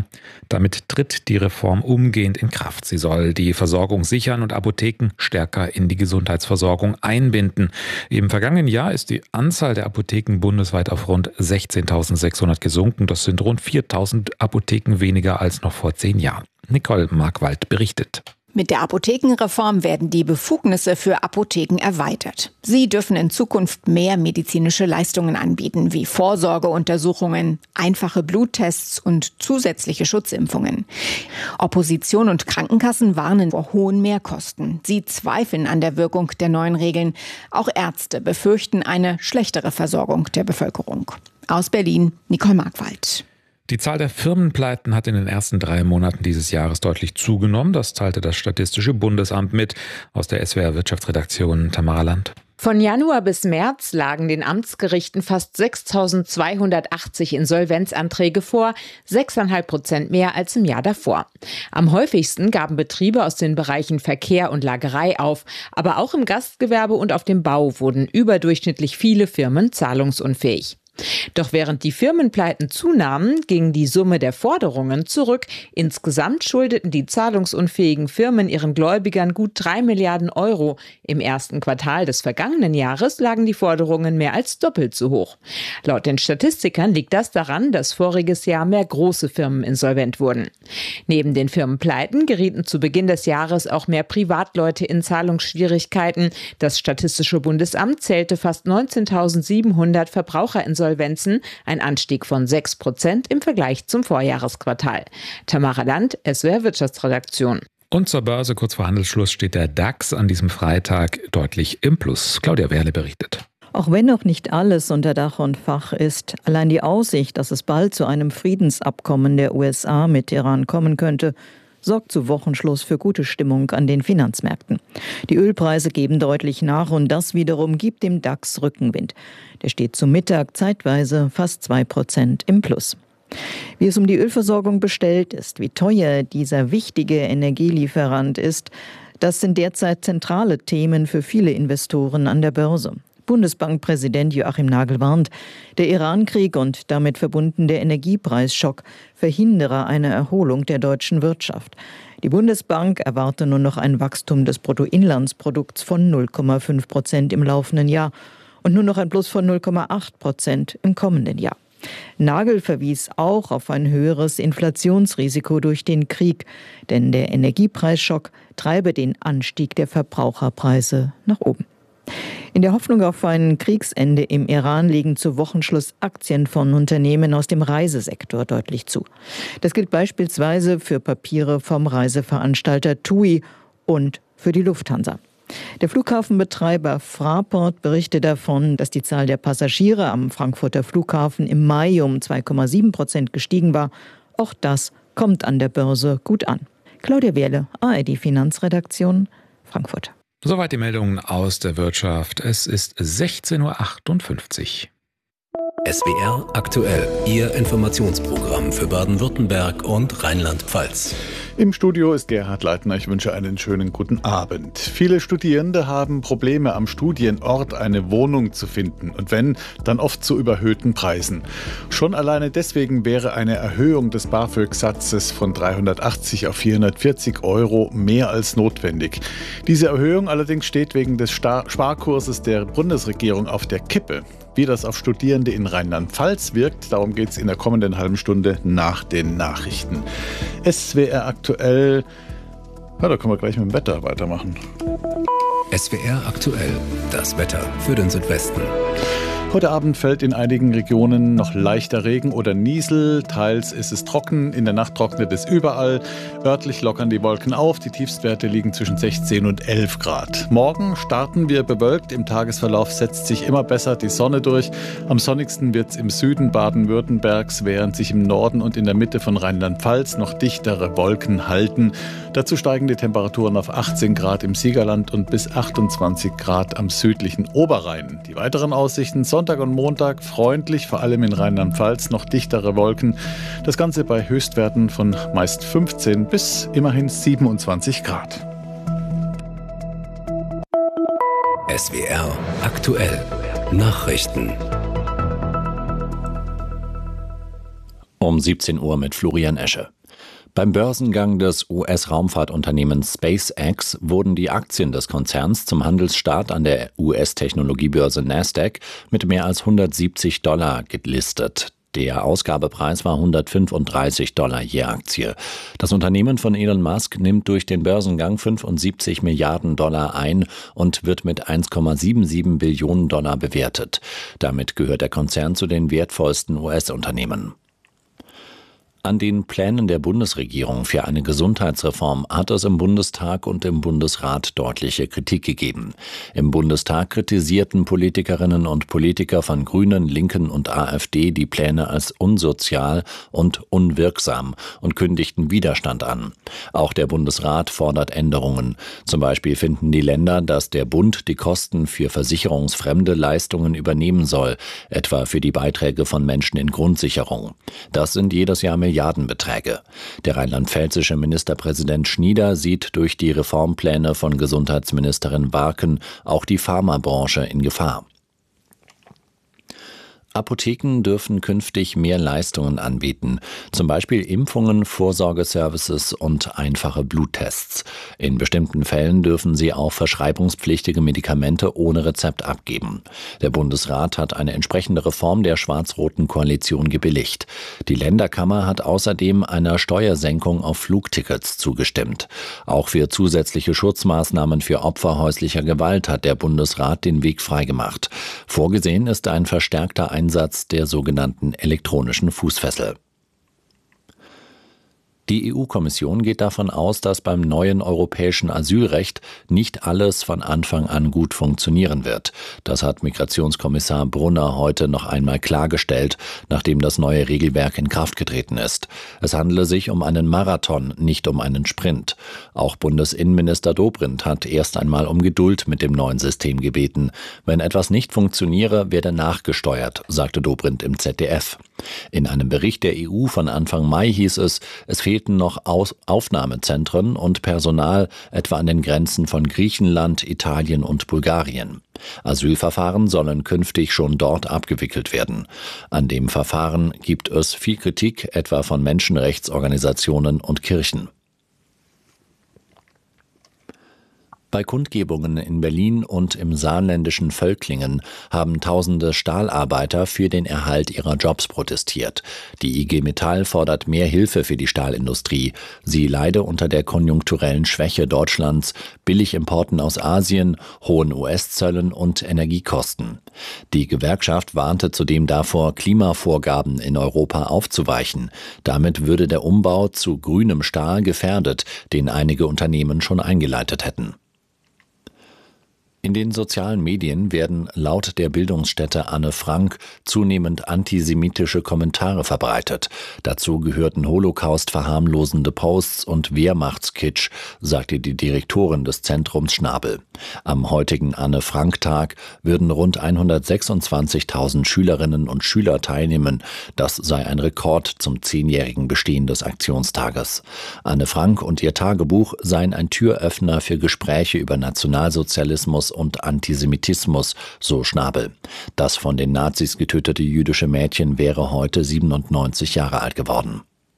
die Reform umgehend in Kraft. Sie soll die Versorgung sichern und Apotheken stärker in die Gesundheitsversorgung einbinden. Im vergangenen Jahr ist die Anzahl der Apotheken bundesweit auf rund 16.600 gesunken. Das sind rund 4.000 Apotheken weniger als noch vor 10 Jahren. Nicole Markwald berichtet. Mit der Apothekenreform werden die Befugnisse für Apotheken erweitert. Sie dürfen in Zukunft mehr medizinische Leistungen anbieten, wie Vorsorgeuntersuchungen, einfache Bluttests und zusätzliche Schutzimpfungen. Opposition und Krankenkassen warnen vor hohen Mehrkosten. Sie zweifeln an der Wirkung der neuen Regeln. Auch Ärzte befürchten eine schlechtere Versorgung der Bevölkerung. Aus Berlin, Nicole Markwald. Die Zahl der Firmenpleiten hat in den ersten 3 Monaten dieses Jahres deutlich zugenommen. Das teilte das Statistische Bundesamt mit. Aus der SWR Wirtschaftsredaktion Tamara Land. Von Januar bis März lagen den Amtsgerichten fast 6.280 Insolvenzanträge vor, 6,5% mehr als im Jahr davor. Am häufigsten gaben Betriebe aus den Bereichen Verkehr und Lagerei auf, aber auch im Gastgewerbe und auf dem Bau wurden überdurchschnittlich viele Firmen zahlungsunfähig. Doch während die Firmenpleiten zunahmen, ging die Summe der Forderungen zurück. Insgesamt schuldeten die zahlungsunfähigen Firmen ihren Gläubigern gut 3 Milliarden Euro. Im ersten Quartal des vergangenen Jahres lagen die Forderungen mehr als doppelt so hoch. Laut den Statistikern liegt das daran, dass voriges Jahr mehr große Firmen insolvent wurden. Neben den Firmenpleiten gerieten zu Beginn des Jahres auch mehr Privatleute in Zahlungsschwierigkeiten. Das Statistische Bundesamt zählte fast 19.700 Verbraucherinsolvenzen, ein Anstieg von 6% im Vergleich zum Vorjahresquartal. Tamara Land, SWR Wirtschaftsredaktion. Und zur Börse kurz vor Handelsschluss steht der DAX an diesem Freitag deutlich im Plus. Claudia Werle berichtet. Auch wenn noch nicht alles unter Dach und Fach ist, allein die Aussicht, dass es bald zu einem Friedensabkommen der USA mit Iran kommen könnte, sorgt zu Wochenschluss für gute Stimmung an den Finanzmärkten. Die Ölpreise geben deutlich nach und das wiederum gibt dem DAX Rückenwind. Der steht zu Mittag zeitweise fast 2% im Plus. Wie es um die Ölversorgung bestellt ist, wie teuer dieser wichtige Energielieferant ist, das sind derzeit zentrale Themen für viele Investoren an der Börse. Bundesbankpräsident Joachim Nagel warnt, der Irankrieg und damit verbunden der Energiepreisschock verhindere eine Erholung der deutschen Wirtschaft. Die Bundesbank erwarte nur noch ein Wachstum des Bruttoinlandsprodukts von 0,5% im laufenden Jahr und nur noch ein Plus von 0,8% im kommenden Jahr. Nagel verwies auch auf ein höheres Inflationsrisiko durch den Krieg, denn der Energiepreisschock treibe den Anstieg der Verbraucherpreise nach oben. In der Hoffnung auf ein Kriegsende im Iran legen zu Wochenschluss Aktien von Unternehmen aus dem Reisesektor deutlich zu. Das gilt beispielsweise für Papiere vom Reiseveranstalter TUI und für die Lufthansa. Der Flughafenbetreiber Fraport berichtet davon, dass die Zahl der Passagiere am Frankfurter Flughafen im Mai um 2,7% gestiegen war. Auch das kommt an der Börse gut an. Claudia Wehrle, ARD Finanzredaktion, Frankfurt. Soweit die Meldungen aus der Wirtschaft. Es ist 16.58 Uhr. SWR aktuell, Ihr Informationsprogramm für Baden-Württemberg und Rheinland-Pfalz. Im Studio ist Gerhard Leitner. Ich wünsche einen schönen guten Abend. Viele Studierende haben Probleme, am Studienort eine Wohnung zu finden. Und wenn, dann oft zu überhöhten Preisen. Schon alleine deswegen wäre eine Erhöhung des BAföG-Satzes von 380 auf 440 Euro mehr als notwendig. Diese Erhöhung allerdings steht wegen des Sparkurses der Bundesregierung auf der Kippe. Wie das auf Studierende in Rheinland-Pfalz wirkt, darum geht es in der kommenden halben Stunde nach den Nachrichten. SWR aktuell, ja, da können wir gleich mit dem Wetter weitermachen. SWR aktuell, das Wetter für den Südwesten. Heute Abend fällt in einigen Regionen noch leichter Regen oder Niesel. Teils ist es trocken, in der Nacht trocknet es überall. Örtlich lockern die Wolken auf. Die Tiefstwerte liegen zwischen 16 und 11 Grad. Morgen starten wir bewölkt. Im Tagesverlauf setzt sich immer besser die Sonne durch. Am sonnigsten wird es im Süden Baden-Württembergs, während sich im Norden und in der Mitte von Rheinland-Pfalz noch dichtere Wolken halten. Dazu steigen die Temperaturen auf 18 Grad im Siegerland und bis 28 Grad am südlichen Oberrhein. Die weiteren Aussichten: Sonntag und Montag freundlich, vor allem in Rheinland-Pfalz noch dichtere Wolken. Das Ganze bei Höchstwerten von meist 15 bis immerhin 27 Grad. SWR aktuell. Nachrichten. Um 17 Uhr mit Florian Esche. Beim Börsengang des US-Raumfahrtunternehmens SpaceX wurden die Aktien des Konzerns zum Handelsstart an der US-Technologiebörse Nasdaq mit mehr als $170 gelistet. Der Ausgabepreis war $135 je Aktie. Das Unternehmen von Elon Musk nimmt durch den Börsengang $75 Milliarden ein und wird mit $1,77 Billionen bewertet. Damit gehört der Konzern zu den wertvollsten US-Unternehmen. An den Plänen der Bundesregierung für eine Gesundheitsreform hat es im Bundestag und im Bundesrat deutliche Kritik gegeben. Im Bundestag kritisierten Politikerinnen und Politiker von Grünen, Linken und AfD die Pläne als unsozial und unwirksam und kündigten Widerstand an. Auch der Bundesrat fordert Änderungen. Zum Beispiel finden die Länder, dass der Bund die Kosten für versicherungsfremde Leistungen übernehmen soll, etwa für die Beiträge von Menschen in Grundsicherung. Das sind jedes Jahr Milliardenbeträge. Der rheinland-pfälzische Ministerpräsident Schnieder sieht durch die Reformpläne von Gesundheitsministerin Barken auch die Pharmabranche in Gefahr. Apotheken dürfen künftig mehr Leistungen anbieten, zum Beispiel Impfungen, Vorsorgeservices und einfache Bluttests. In bestimmten Fällen dürfen sie auch verschreibungspflichtige Medikamente ohne Rezept abgeben. Der Bundesrat hat eine entsprechende Reform der schwarz-roten Koalition gebilligt. Die Länderkammer hat außerdem einer Steuersenkung auf Flugtickets zugestimmt. Auch für zusätzliche Schutzmaßnahmen für Opfer häuslicher Gewalt hat der Bundesrat den Weg freigemacht. Vorgesehen ist ein verstärkter Einsatz der sogenannten elektronischen Fußfessel. Die EU-Kommission geht davon aus, dass beim neuen europäischen Asylrecht nicht alles von Anfang an gut funktionieren wird. Das hat Migrationskommissar Brunner heute noch einmal klargestellt, nachdem das neue Regelwerk in Kraft getreten ist. Es handele sich um einen Marathon, nicht um einen Sprint. Auch Bundesinnenminister Dobrindt hat erst einmal um Geduld mit dem neuen System gebeten. Wenn etwas nicht funktioniere, werde nachgesteuert, sagte Dobrindt im ZDF. In einem Bericht der EU von Anfang Mai hieß es fehlten noch Aufnahmezentren und Personal, etwa an den Grenzen von Griechenland, Italien und Bulgarien. Asylverfahren sollen künftig schon dort abgewickelt werden. An dem Verfahren gibt es viel Kritik, etwa von Menschenrechtsorganisationen und Kirchen. Bei Kundgebungen in Berlin und im saarländischen Völklingen haben tausende Stahlarbeiter für den Erhalt ihrer Jobs protestiert. Die IG Metall fordert mehr Hilfe für die Stahlindustrie. Sie leide unter der konjunkturellen Schwäche Deutschlands, Billigimporten aus Asien, hohen US-Zöllen und Energiekosten. Die Gewerkschaft warnte zudem davor, Klimavorgaben in Europa aufzuweichen. Damit würde der Umbau zu grünem Stahl gefährdet, den einige Unternehmen schon eingeleitet hätten. In den sozialen Medien werden laut der Bildungsstätte Anne Frank zunehmend antisemitische Kommentare verbreitet. Dazu gehörten Holocaust-verharmlosende Posts und Wehrmachtskitsch, sagte die Direktorin des Zentrums Schnabel. Am heutigen Anne-Frank-Tag würden rund 126.000 Schülerinnen und Schüler teilnehmen. Das sei ein Rekord zum 10-jährigen Bestehen des Aktionstages. Anne Frank und ihr Tagebuch seien ein Türöffner für Gespräche über Nationalsozialismus und Antisemitismus, so Schnabel. Das von den Nazis getötete jüdische Mädchen wäre heute 97 Jahre alt geworden.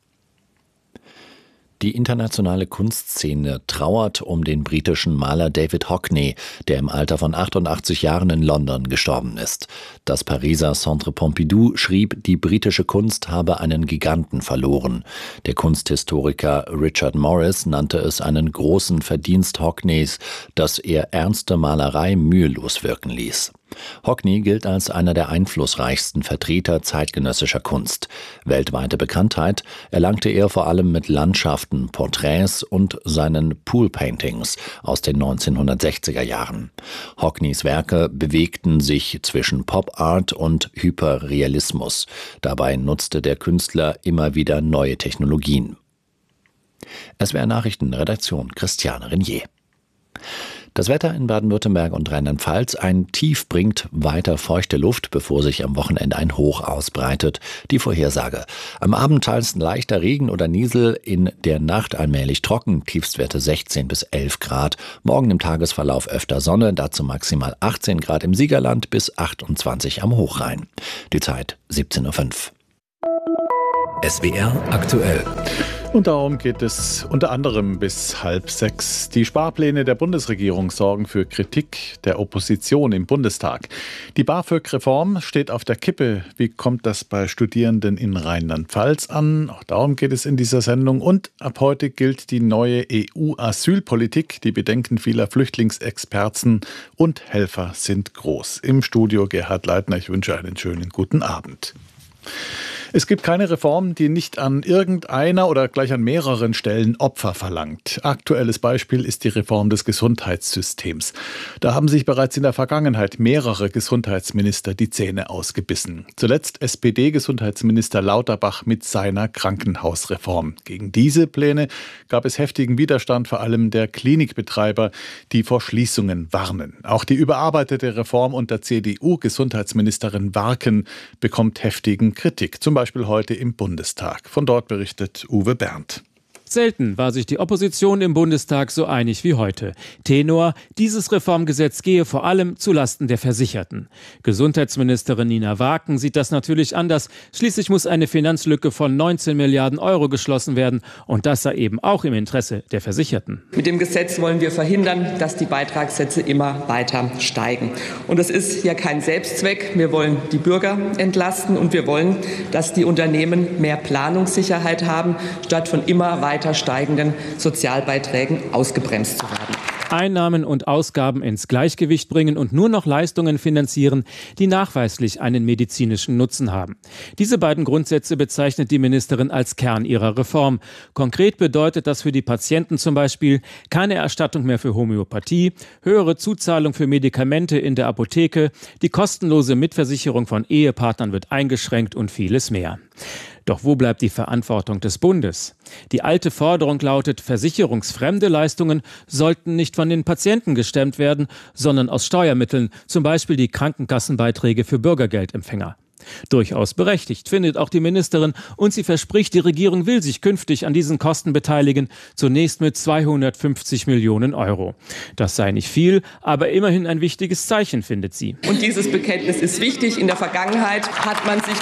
Die internationale Kunstszene trauert um den britischen Maler David Hockney, der im Alter von 88 Jahren in London gestorben ist. Das Pariser Centre Pompidou schrieb, die britische Kunst habe einen Giganten verloren. Der Kunsthistoriker Richard Morris nannte es einen großen Verdienst Hockneys, dass er ernste Malerei mühelos wirken ließ. Hockney gilt als einer der einflussreichsten Vertreter zeitgenössischer Kunst. Weltweite Bekanntheit erlangte er vor allem mit Landschaften, Porträts und seinen Pool-Paintings aus den 1960er Jahren. Hockneys Werke bewegten sich zwischen Pop-Art und Hyperrealismus. Dabei nutzte der Künstler immer wieder neue Technologien. SWR Nachrichten, Redaktion Christiane Renier. Das Wetter in Baden-Württemberg und Rheinland-Pfalz: ein Tief bringt weiter feuchte Luft, bevor sich am Wochenende ein Hoch ausbreitet. Die Vorhersage: am Abend teils leichter Regen oder Niesel, in der Nacht allmählich trocken, Tiefstwerte 16 bis 11 Grad. Morgen im Tagesverlauf öfter Sonne, dazu maximal 18 Grad im Siegerland bis 28 am Hochrhein. Die Zeit 17:05 Uhr. SWR aktuell. Und darum geht es unter anderem bis 5:30. Die Sparpläne der Bundesregierung sorgen für Kritik der Opposition im Bundestag. Die BAföG-Reform steht auf der Kippe. Wie kommt das bei Studierenden in Rheinland-Pfalz an? Auch darum geht es in dieser Sendung. Und ab heute gilt die neue EU-Asylpolitik. Die Bedenken vieler Flüchtlingsexperten und Helfer sind groß. Im Studio Gerhard Leitner. Ich wünsche einen schönen guten Abend. Es gibt keine Reform, die nicht an irgendeiner oder gleich an mehreren Stellen Opfer verlangt. Aktuelles Beispiel ist die Reform des Gesundheitssystems. Da haben sich bereits in der Vergangenheit mehrere Gesundheitsminister die Zähne ausgebissen. Zuletzt SPD-Gesundheitsminister Lauterbach mit seiner Krankenhausreform. Gegen diese Pläne gab es heftigen Widerstand, vor allem der Klinikbetreiber, die vor Schließungen warnen. Auch die überarbeitete Reform unter CDU-Gesundheitsministerin Warken bekommt heftigen Kritik. Zum Beispiel heute im Bundestag. Von dort berichtet Uwe Berndt. Selten war sich die Opposition im Bundestag so einig wie heute. Tenor: dieses Reformgesetz gehe vor allem zulasten der Versicherten. Gesundheitsministerin Nina Warken sieht das natürlich anders. Schließlich muss eine Finanzlücke von 19 Milliarden Euro geschlossen werden. Und das sei eben auch im Interesse der Versicherten. Mit dem Gesetz wollen wir verhindern, dass die Beitragssätze immer weiter steigen. Und es ist ja kein Selbstzweck. Wir wollen die Bürger entlasten und wir wollen, dass die Unternehmen mehr Planungssicherheit haben, statt von immer weiter steigenden Sozialbeiträgen ausgebremst zu werden. Einnahmen und Ausgaben ins Gleichgewicht bringen und nur noch Leistungen finanzieren, die nachweislich einen medizinischen Nutzen haben. Diese beiden Grundsätze bezeichnet die Ministerin als Kern ihrer Reform. Konkret bedeutet das für die Patienten zum Beispiel keine Erstattung mehr für Homöopathie, höhere Zuzahlung für Medikamente in der Apotheke, die kostenlose Mitversicherung von Ehepartnern wird eingeschränkt und vieles mehr. Doch wo bleibt die Verantwortung des Bundes? Die alte Forderung lautet, versicherungsfremde Leistungen sollten nicht von den Patienten gestemmt werden, sondern aus Steuermitteln, zum Beispiel die Krankenkassenbeiträge für Bürgergeldempfänger. Durchaus berechtigt, findet auch die Ministerin, und sie verspricht, die Regierung will sich künftig an diesen Kosten beteiligen, zunächst mit 250 Millionen Euro. Das sei nicht viel, aber immerhin ein wichtiges Zeichen, findet sie. Und dieses Bekenntnis ist wichtig. In der Vergangenheit hat man sich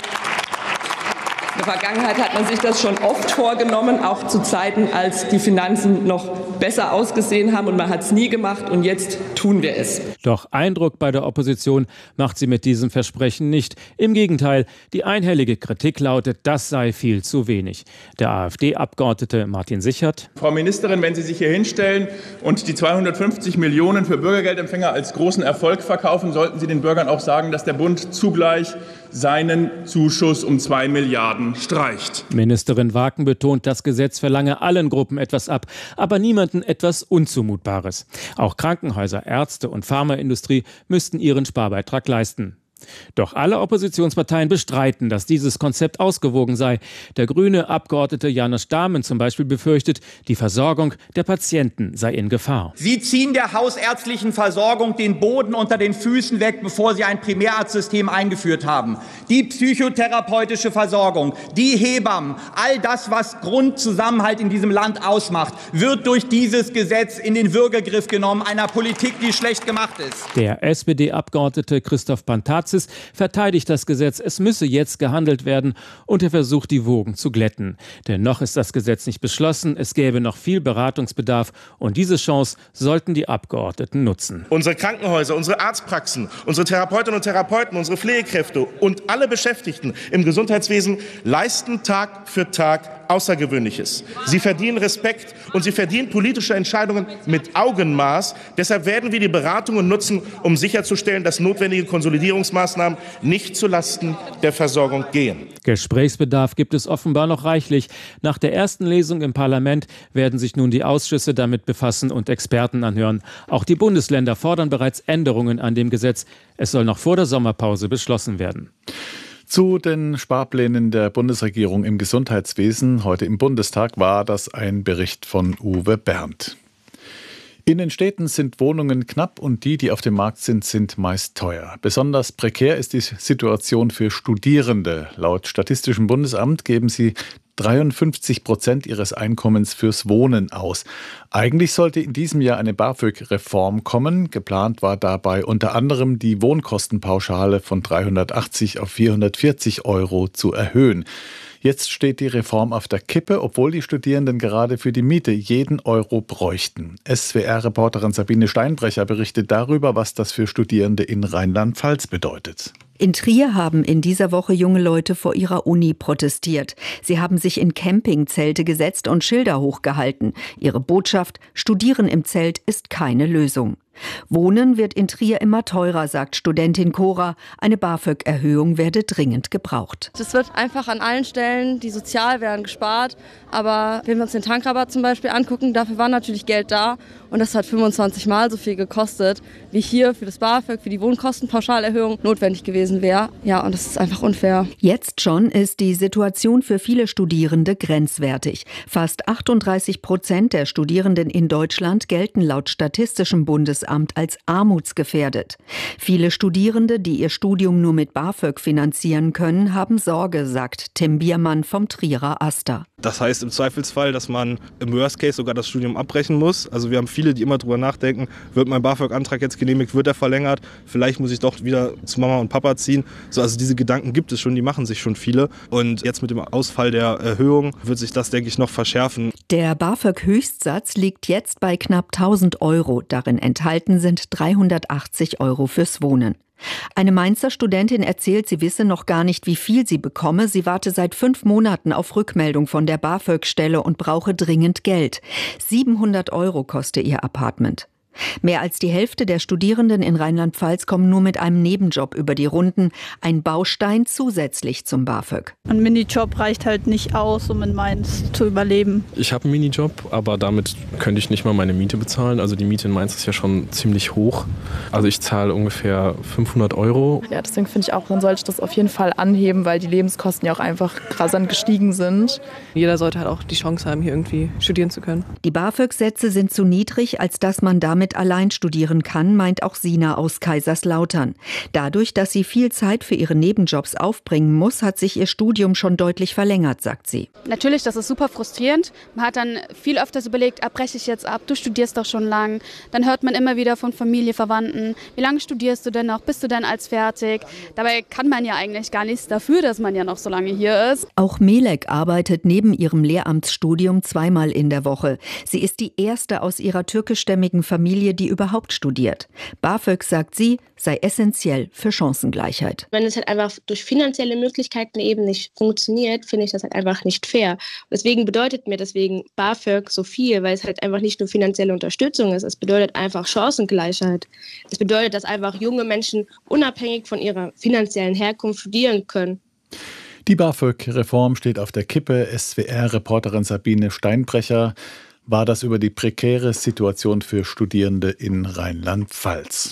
das schon oft vorgenommen, auch zu Zeiten, als die Finanzen noch besser ausgesehen haben, und man hat es nie gemacht, und jetzt tun wir es. Doch Eindruck bei der Opposition macht sie mit diesem Versprechen nicht. Im Gegenteil, die einhellige Kritik lautet, das sei viel zu wenig. Der AfD-Abgeordnete Martin Sichert: Frau Ministerin, wenn Sie sich hier hinstellen und die 250 Millionen für Bürgergeldempfänger als großen Erfolg verkaufen, sollten Sie den Bürgern auch sagen, dass der Bund zugleich seinen Zuschuss um 2 Milliarden streicht. Ministerin Warken betont, das Gesetz verlange allen Gruppen etwas ab, aber niemanden etwas Unzumutbares. Auch Krankenhäuser, Ärzte und Pharmaindustrie müssten ihren Sparbeitrag leisten. Doch alle Oppositionsparteien bestreiten, dass dieses Konzept ausgewogen sei. Der grüne Abgeordnete Janusz Dahmen zum Beispiel befürchtet, die Versorgung der Patienten sei in Gefahr. Sie ziehen der hausärztlichen Versorgung den Boden unter den Füßen weg, bevor Sie ein Primärarztsystem eingeführt haben. Die psychotherapeutische Versorgung, die Hebammen, all das, was Grundzusammenhalt in diesem Land ausmacht, wird durch dieses Gesetz in den Würgegriff genommen, einer Politik, die schlecht gemacht ist. Der SPD-Abgeordnete Christoph Pantazis verteidigt das Gesetz, es müsse jetzt gehandelt werden, und er versucht, die Wogen zu glätten. Denn noch ist das Gesetz nicht beschlossen, es gäbe noch viel Beratungsbedarf, und diese Chance sollten die Abgeordneten nutzen. Unsere Krankenhäuser, unsere Arztpraxen, unsere Therapeutinnen und Therapeuten, unsere Pflegekräfte und alle Beschäftigten im Gesundheitswesen leisten Tag für Tag Außergewöhnliches. Sie verdienen Respekt und sie verdienen politische Entscheidungen mit Augenmaß. Deshalb werden wir die Beratungen nutzen, um sicherzustellen, dass notwendige Konsolidierungsmaßnahmen nicht zulasten der Versorgung gehen. Gesprächsbedarf gibt es offenbar noch reichlich. Nach der ersten Lesung im Parlament werden sich nun die Ausschüsse damit befassen und Experten anhören. Auch die Bundesländer fordern bereits Änderungen an dem Gesetz. Es soll noch vor der Sommerpause beschlossen werden. Zu den Sparplänen der Bundesregierung im Gesundheitswesen heute im Bundestag war das ein Bericht von Uwe Berndt. In den Städten sind Wohnungen knapp und die auf dem Markt sind meist teuer. Besonders prekär ist die Situation für Studierende. Laut Statistischem Bundesamt geben sie 53% ihres Einkommens fürs Wohnen aus. Eigentlich sollte in diesem Jahr eine BAföG-Reform kommen. Geplant war dabei unter anderem die Wohnkostenpauschale von 380 auf 440 € zu erhöhen. Jetzt steht die Reform auf der Kippe, obwohl die Studierenden gerade für die Miete jeden Euro bräuchten. SWR-Reporterin Sabine Steinbrecher berichtet darüber, was das für Studierende in Rheinland-Pfalz bedeutet. In Trier haben in dieser Woche junge Leute vor ihrer Uni protestiert. Sie haben sich in Campingzelte gesetzt und Schilder hochgehalten. Ihre Botschaft: Studieren im Zelt ist keine Lösung. Wohnen wird in Trier immer teurer, sagt Studentin Cora. Eine BAföG-Erhöhung werde dringend gebraucht. Es wird einfach an allen Stellen, die sozial werden, gespart. Aber wenn wir uns den Tankrabatt zum Beispiel angucken, dafür war natürlich Geld da. Und das hat 25 Mal so viel gekostet, wie hier für das BAföG, für die Wohnkostenpauschalerhöhung notwendig gewesen wäre. Ja, und das ist einfach unfair. Jetzt schon ist die Situation für viele Studierende grenzwertig. Fast 38% der Studierenden in Deutschland gelten laut Statistischem Bundesamt als armutsgefährdet. Viele Studierende, die ihr Studium nur mit BAföG finanzieren können, haben Sorge, sagt Tim Biermann vom Trierer AStA. Das heißt im Zweifelsfall, dass man im Worst Case sogar das Studium abbrechen muss. Also wir haben viele, die immer drüber nachdenken, wird mein BAföG-Antrag jetzt genehmigt, wird er verlängert, vielleicht muss ich doch wieder zu Mama und Papa ziehen. So, also diese Gedanken gibt es schon, die machen sich schon viele. Und jetzt mit dem Ausfall der Erhöhung wird sich das, denke ich, noch verschärfen. Der BAföG-Höchstsatz liegt jetzt bei knapp 1.000 €. Darin enthalten sind 380 € fürs Wohnen. Eine Mainzer Studentin erzählt, sie wisse noch gar nicht, wie viel sie bekomme. Sie warte seit 5 Monaten auf Rückmeldung von der BAföG-Stelle und brauche dringend Geld. 700 € koste ihr Apartment. Mehr als die Hälfte der Studierenden in Rheinland-Pfalz kommen nur mit einem Nebenjob über die Runden. Ein Baustein zusätzlich zum BAföG. Ein Minijob reicht halt nicht aus, um in Mainz zu überleben. Ich habe einen Minijob, aber damit könnte ich nicht mal meine Miete bezahlen. Also die Miete in Mainz ist ja schon ziemlich hoch. Also ich zahle ungefähr 500 €. Ja, deswegen finde ich auch, man sollte das auf jeden Fall anheben, weil die Lebenskosten ja auch einfach rasant gestiegen sind. Jeder sollte halt auch die Chance haben, hier irgendwie studieren zu können. Die BAföG-Sätze sind zu niedrig, als dass man damit allein studieren kann, meint auch Sina aus Kaiserslautern. Dadurch, dass sie viel Zeit für ihre Nebenjobs aufbringen muss, hat sich ihr Studium schon deutlich verlängert, sagt sie. Natürlich, das ist super frustrierend. Man hat dann viel öfters überlegt, breche ich jetzt ab, du studierst doch schon lang. Dann hört man immer wieder von Familie, Verwandten, wie lange studierst du denn noch, bist du denn als fertig? Dabei kann man ja eigentlich gar nichts dafür, dass man ja noch so lange hier ist. Auch Melek arbeitet neben ihrem Lehramtsstudium 2-mal in der Woche. Sie ist die erste aus ihrer türkischstämmigen Familie, die überhaupt studiert. BAföG, sagt sie, sei essentiell für Chancengleichheit. Wenn es halt einfach durch finanzielle Möglichkeiten eben nicht funktioniert, finde ich das halt einfach nicht fair. Deswegen bedeutet mir BAföG so viel, weil es halt einfach nicht nur finanzielle Unterstützung ist, es bedeutet einfach Chancengleichheit. Es bedeutet, dass einfach junge Menschen unabhängig von ihrer finanziellen Herkunft studieren können. Die BAföG-Reform steht auf der Kippe. SWR-Reporterin Sabine Steinbrecher war das über die prekäre Situation für Studierende in Rheinland-Pfalz.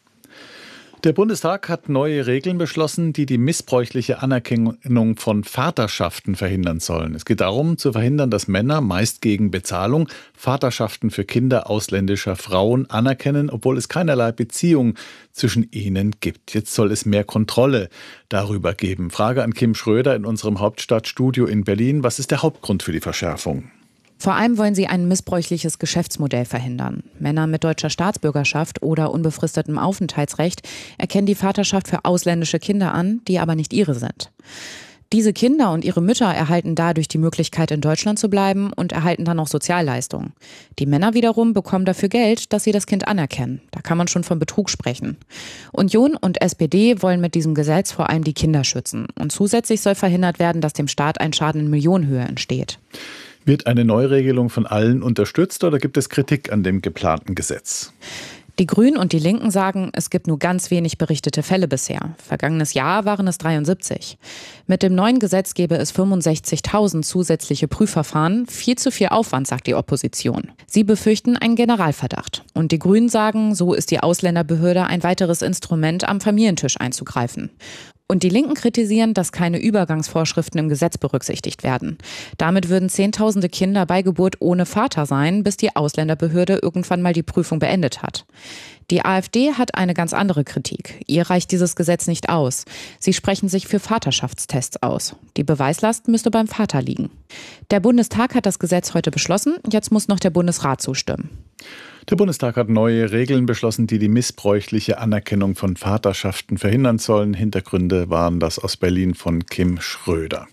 Der Bundestag hat neue Regeln beschlossen, die die missbräuchliche Anerkennung von Vaterschaften verhindern sollen. Es geht darum, zu verhindern, dass Männer, meist gegen Bezahlung, Vaterschaften für Kinder ausländischer Frauen anerkennen, obwohl es keinerlei Beziehung zwischen ihnen gibt. Jetzt soll es mehr Kontrolle darüber geben. Frage an Kim Schröder in unserem Hauptstadtstudio in Berlin. Was ist der Hauptgrund für die Verschärfung? Vor allem wollen sie ein missbräuchliches Geschäftsmodell verhindern. Männer mit deutscher Staatsbürgerschaft oder unbefristetem Aufenthaltsrecht erkennen die Vaterschaft für ausländische Kinder an, die aber nicht ihre sind. Diese Kinder und ihre Mütter erhalten dadurch die Möglichkeit, in Deutschland zu bleiben und erhalten dann auch Sozialleistungen. Die Männer wiederum bekommen dafür Geld, dass sie das Kind anerkennen. Da kann man schon von Betrug sprechen. Union und SPD wollen mit diesem Gesetz vor allem die Kinder schützen. Und zusätzlich soll verhindert werden, dass dem Staat ein Schaden in Millionenhöhe entsteht. Wird eine Neuregelung von allen unterstützt oder gibt es Kritik an dem geplanten Gesetz? Die Grünen und die Linken sagen, es gibt nur ganz wenig berichtete Fälle bisher. Vergangenes Jahr waren es 73. Mit dem neuen Gesetz gäbe es 65.000 zusätzliche Prüfverfahren. Viel zu viel Aufwand, sagt die Opposition. Sie befürchten einen Generalverdacht. Und die Grünen sagen, so ist die Ausländerbehörde ein weiteres Instrument, am Familientisch einzugreifen. Und die Linken kritisieren, dass keine Übergangsvorschriften im Gesetz berücksichtigt werden. Damit würden Zehntausende Kinder bei Geburt ohne Vater sein, bis die Ausländerbehörde irgendwann mal die Prüfung beendet hat. Die AfD hat eine ganz andere Kritik. Ihr reicht dieses Gesetz nicht aus. Sie sprechen sich für Vaterschaftstests aus. Die Beweislast müsste beim Vater liegen. Der Bundestag hat das Gesetz heute beschlossen. Jetzt muss noch der Bundesrat zustimmen. Der Bundestag hat neue Regeln beschlossen, die die missbräuchliche Anerkennung von Vaterschaften verhindern sollen. Hintergründe waren das aus Berlin von Kim Schröder.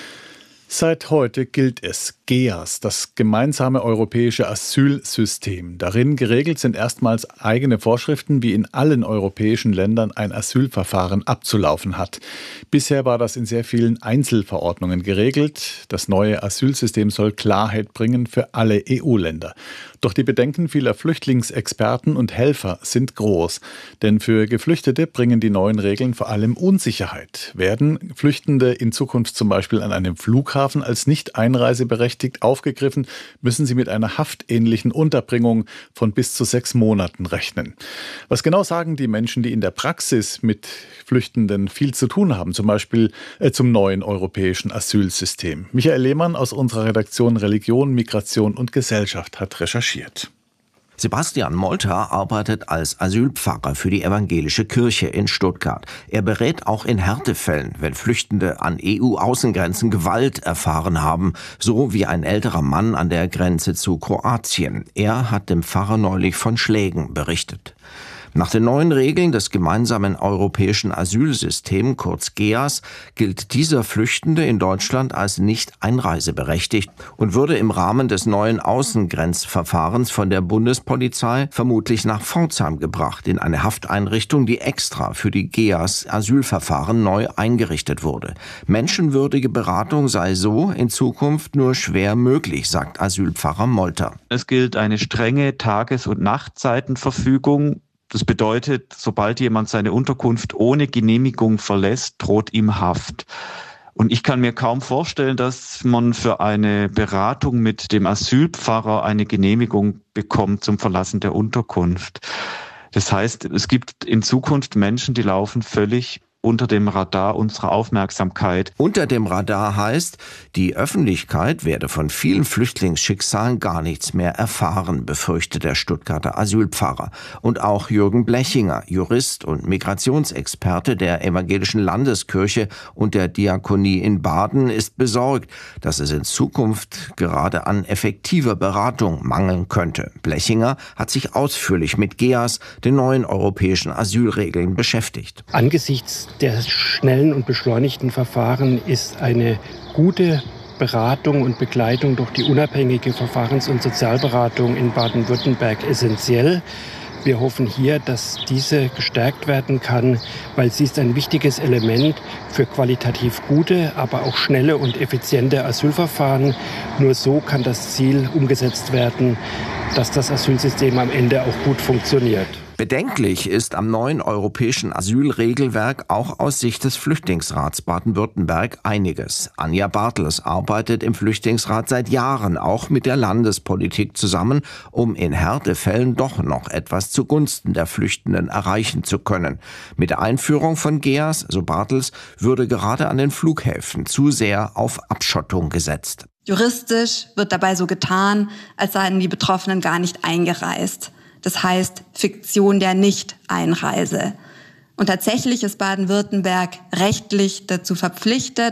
Seit heute gilt es, GEAS, das gemeinsame europäische Asylsystem. Darin geregelt sind erstmals eigene Vorschriften, wie in allen europäischen Ländern ein Asylverfahren abzulaufen hat. Bisher war das in sehr vielen Einzelverordnungen geregelt. Das neue Asylsystem soll Klarheit bringen für alle EU-Länder. Doch die Bedenken vieler Flüchtlingsexperten und Helfer sind groß. Denn für Geflüchtete bringen die neuen Regeln vor allem Unsicherheit. Werden Flüchtende in Zukunft zum Beispiel an einem Flughafen als nicht einreiseberechtigt aufgegriffen, müssen sie mit einer haftähnlichen Unterbringung von bis zu 6 Monaten rechnen. Was genau sagen die Menschen, die in der Praxis mit Flüchtenden viel zu tun haben, zum Beispiel zum neuen europäischen Asylsystem? Michael Lehmann aus unserer Redaktion Religion, Migration und Gesellschaft hat recherchiert. Sebastian Molter arbeitet als Asylpfarrer für die evangelische Kirche in Stuttgart. Er berät auch in Härtefällen, wenn Flüchtende an EU-Außengrenzen Gewalt erfahren haben, so wie ein älterer Mann an der Grenze zu Kroatien. Er hat dem Pfarrer neulich von Schlägen berichtet. Nach den neuen Regeln des gemeinsamen europäischen Asylsystems, kurz GEAS, gilt dieser Flüchtende in Deutschland als nicht einreiseberechtigt und würde im Rahmen des neuen Außengrenzverfahrens von der Bundespolizei vermutlich nach Pforzheim gebracht, in eine Hafteinrichtung, die extra für die GEAS-Asylverfahren neu eingerichtet wurde. Menschenwürdige Beratung sei so in Zukunft nur schwer möglich, sagt Asylpfarrer Molter. Es gilt eine strenge Tages- und Nachtzeitenverfügung. Das bedeutet, sobald jemand seine Unterkunft ohne Genehmigung verlässt, droht ihm Haft. Und ich kann mir kaum vorstellen, dass man für eine Beratung mit dem Asylpfarrer eine Genehmigung bekommt zum Verlassen der Unterkunft. Das heißt, es gibt in Zukunft Menschen, die laufen völlig unter dem Radar unserer Aufmerksamkeit. Unter dem Radar heißt, die Öffentlichkeit werde von vielen Flüchtlingsschicksalen gar nichts mehr erfahren, befürchtet der Stuttgarter Asylpfarrer. Und auch Jürgen Blechinger, Jurist und Migrationsexperte der Evangelischen Landeskirche und der Diakonie in Baden, ist besorgt, dass es in Zukunft gerade an effektiver Beratung mangeln könnte. Blechinger hat sich ausführlich mit GEAS, den neuen europäischen Asylregeln, beschäftigt. Angesichts der schnellen und beschleunigten Verfahren ist eine gute Beratung und Begleitung durch die unabhängige Verfahrens- und Sozialberatung in Baden-Württemberg essentiell. Wir hoffen hier, dass diese gestärkt werden kann, weil sie ist ein wichtiges Element für qualitativ gute, aber auch schnelle und effiziente Asylverfahren. Nur so kann das Ziel umgesetzt werden, dass das Asylsystem am Ende auch gut funktioniert. Bedenklich ist am neuen europäischen Asylregelwerk auch aus Sicht des Flüchtlingsrats Baden-Württemberg einiges. Anja Bartels arbeitet im Flüchtlingsrat seit Jahren auch mit der Landespolitik zusammen, um in Härtefällen doch noch etwas zugunsten der Flüchtenden erreichen zu können. Mit der Einführung von GEAS, so Bartels, würde gerade an den Flughäfen zu sehr auf Abschottung gesetzt. Juristisch wird dabei so getan, als seien die Betroffenen gar nicht eingereist. Das heißt Fiktion der Nicht-Einreise. Und tatsächlich ist Baden-Württemberg rechtlich dazu verpflichtet,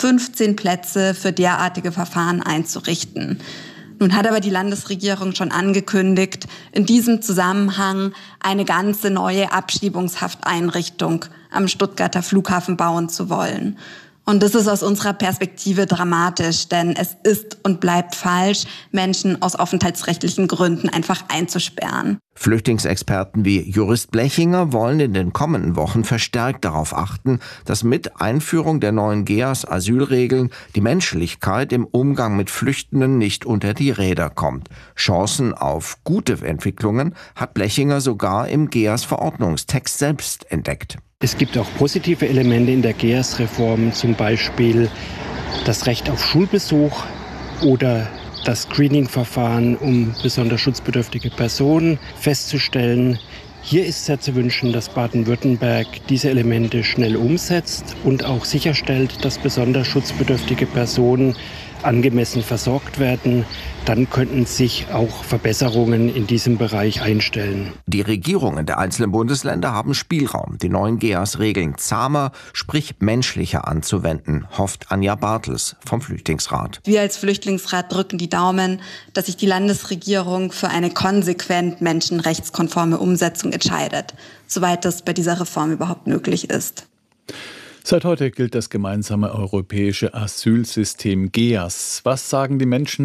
15 Plätze für derartige Verfahren einzurichten. Nun hat aber die Landesregierung schon angekündigt, in diesem Zusammenhang eine ganze neue Abschiebungshafteinrichtung am Stuttgarter Flughafen bauen zu wollen. Und das ist aus unserer Perspektive dramatisch, denn es ist und bleibt falsch, Menschen aus aufenthaltsrechtlichen Gründen einfach einzusperren. Flüchtlingsexperten wie Jurist Blechinger wollen in den kommenden Wochen verstärkt darauf achten, dass mit Einführung der neuen GEAS-Asylregeln die Menschlichkeit im Umgang mit Flüchtenden nicht unter die Räder kommt. Chancen auf gute Entwicklungen hat Blechinger sogar im GEAS-Verordnungstext selbst entdeckt. Es gibt auch positive Elemente in der GEAS-Reform, zum Beispiel das Recht auf Schulbesuch oder das Screening-Verfahren, um besonders schutzbedürftige Personen festzustellen. Hier ist sehr zu wünschen, dass Baden-Württemberg diese Elemente schnell umsetzt und auch sicherstellt, dass besonders schutzbedürftige Personen angemessen versorgt werden. Dann könnten sich auch Verbesserungen in diesem Bereich einstellen. Die Regierungen der einzelnen Bundesländer haben Spielraum, die neuen GEAS-Regeln zahmer, sprich menschlicher anzuwenden, hofft Anja Bartels vom Flüchtlingsrat. Wir als Flüchtlingsrat drücken die Daumen, dass sich die Landesregierung für eine konsequent menschenrechtskonforme Umsetzung entscheidet, soweit das bei dieser Reform überhaupt möglich ist. Seit heute gilt das gemeinsame europäische Asylsystem GEAS. Was sagen die Menschen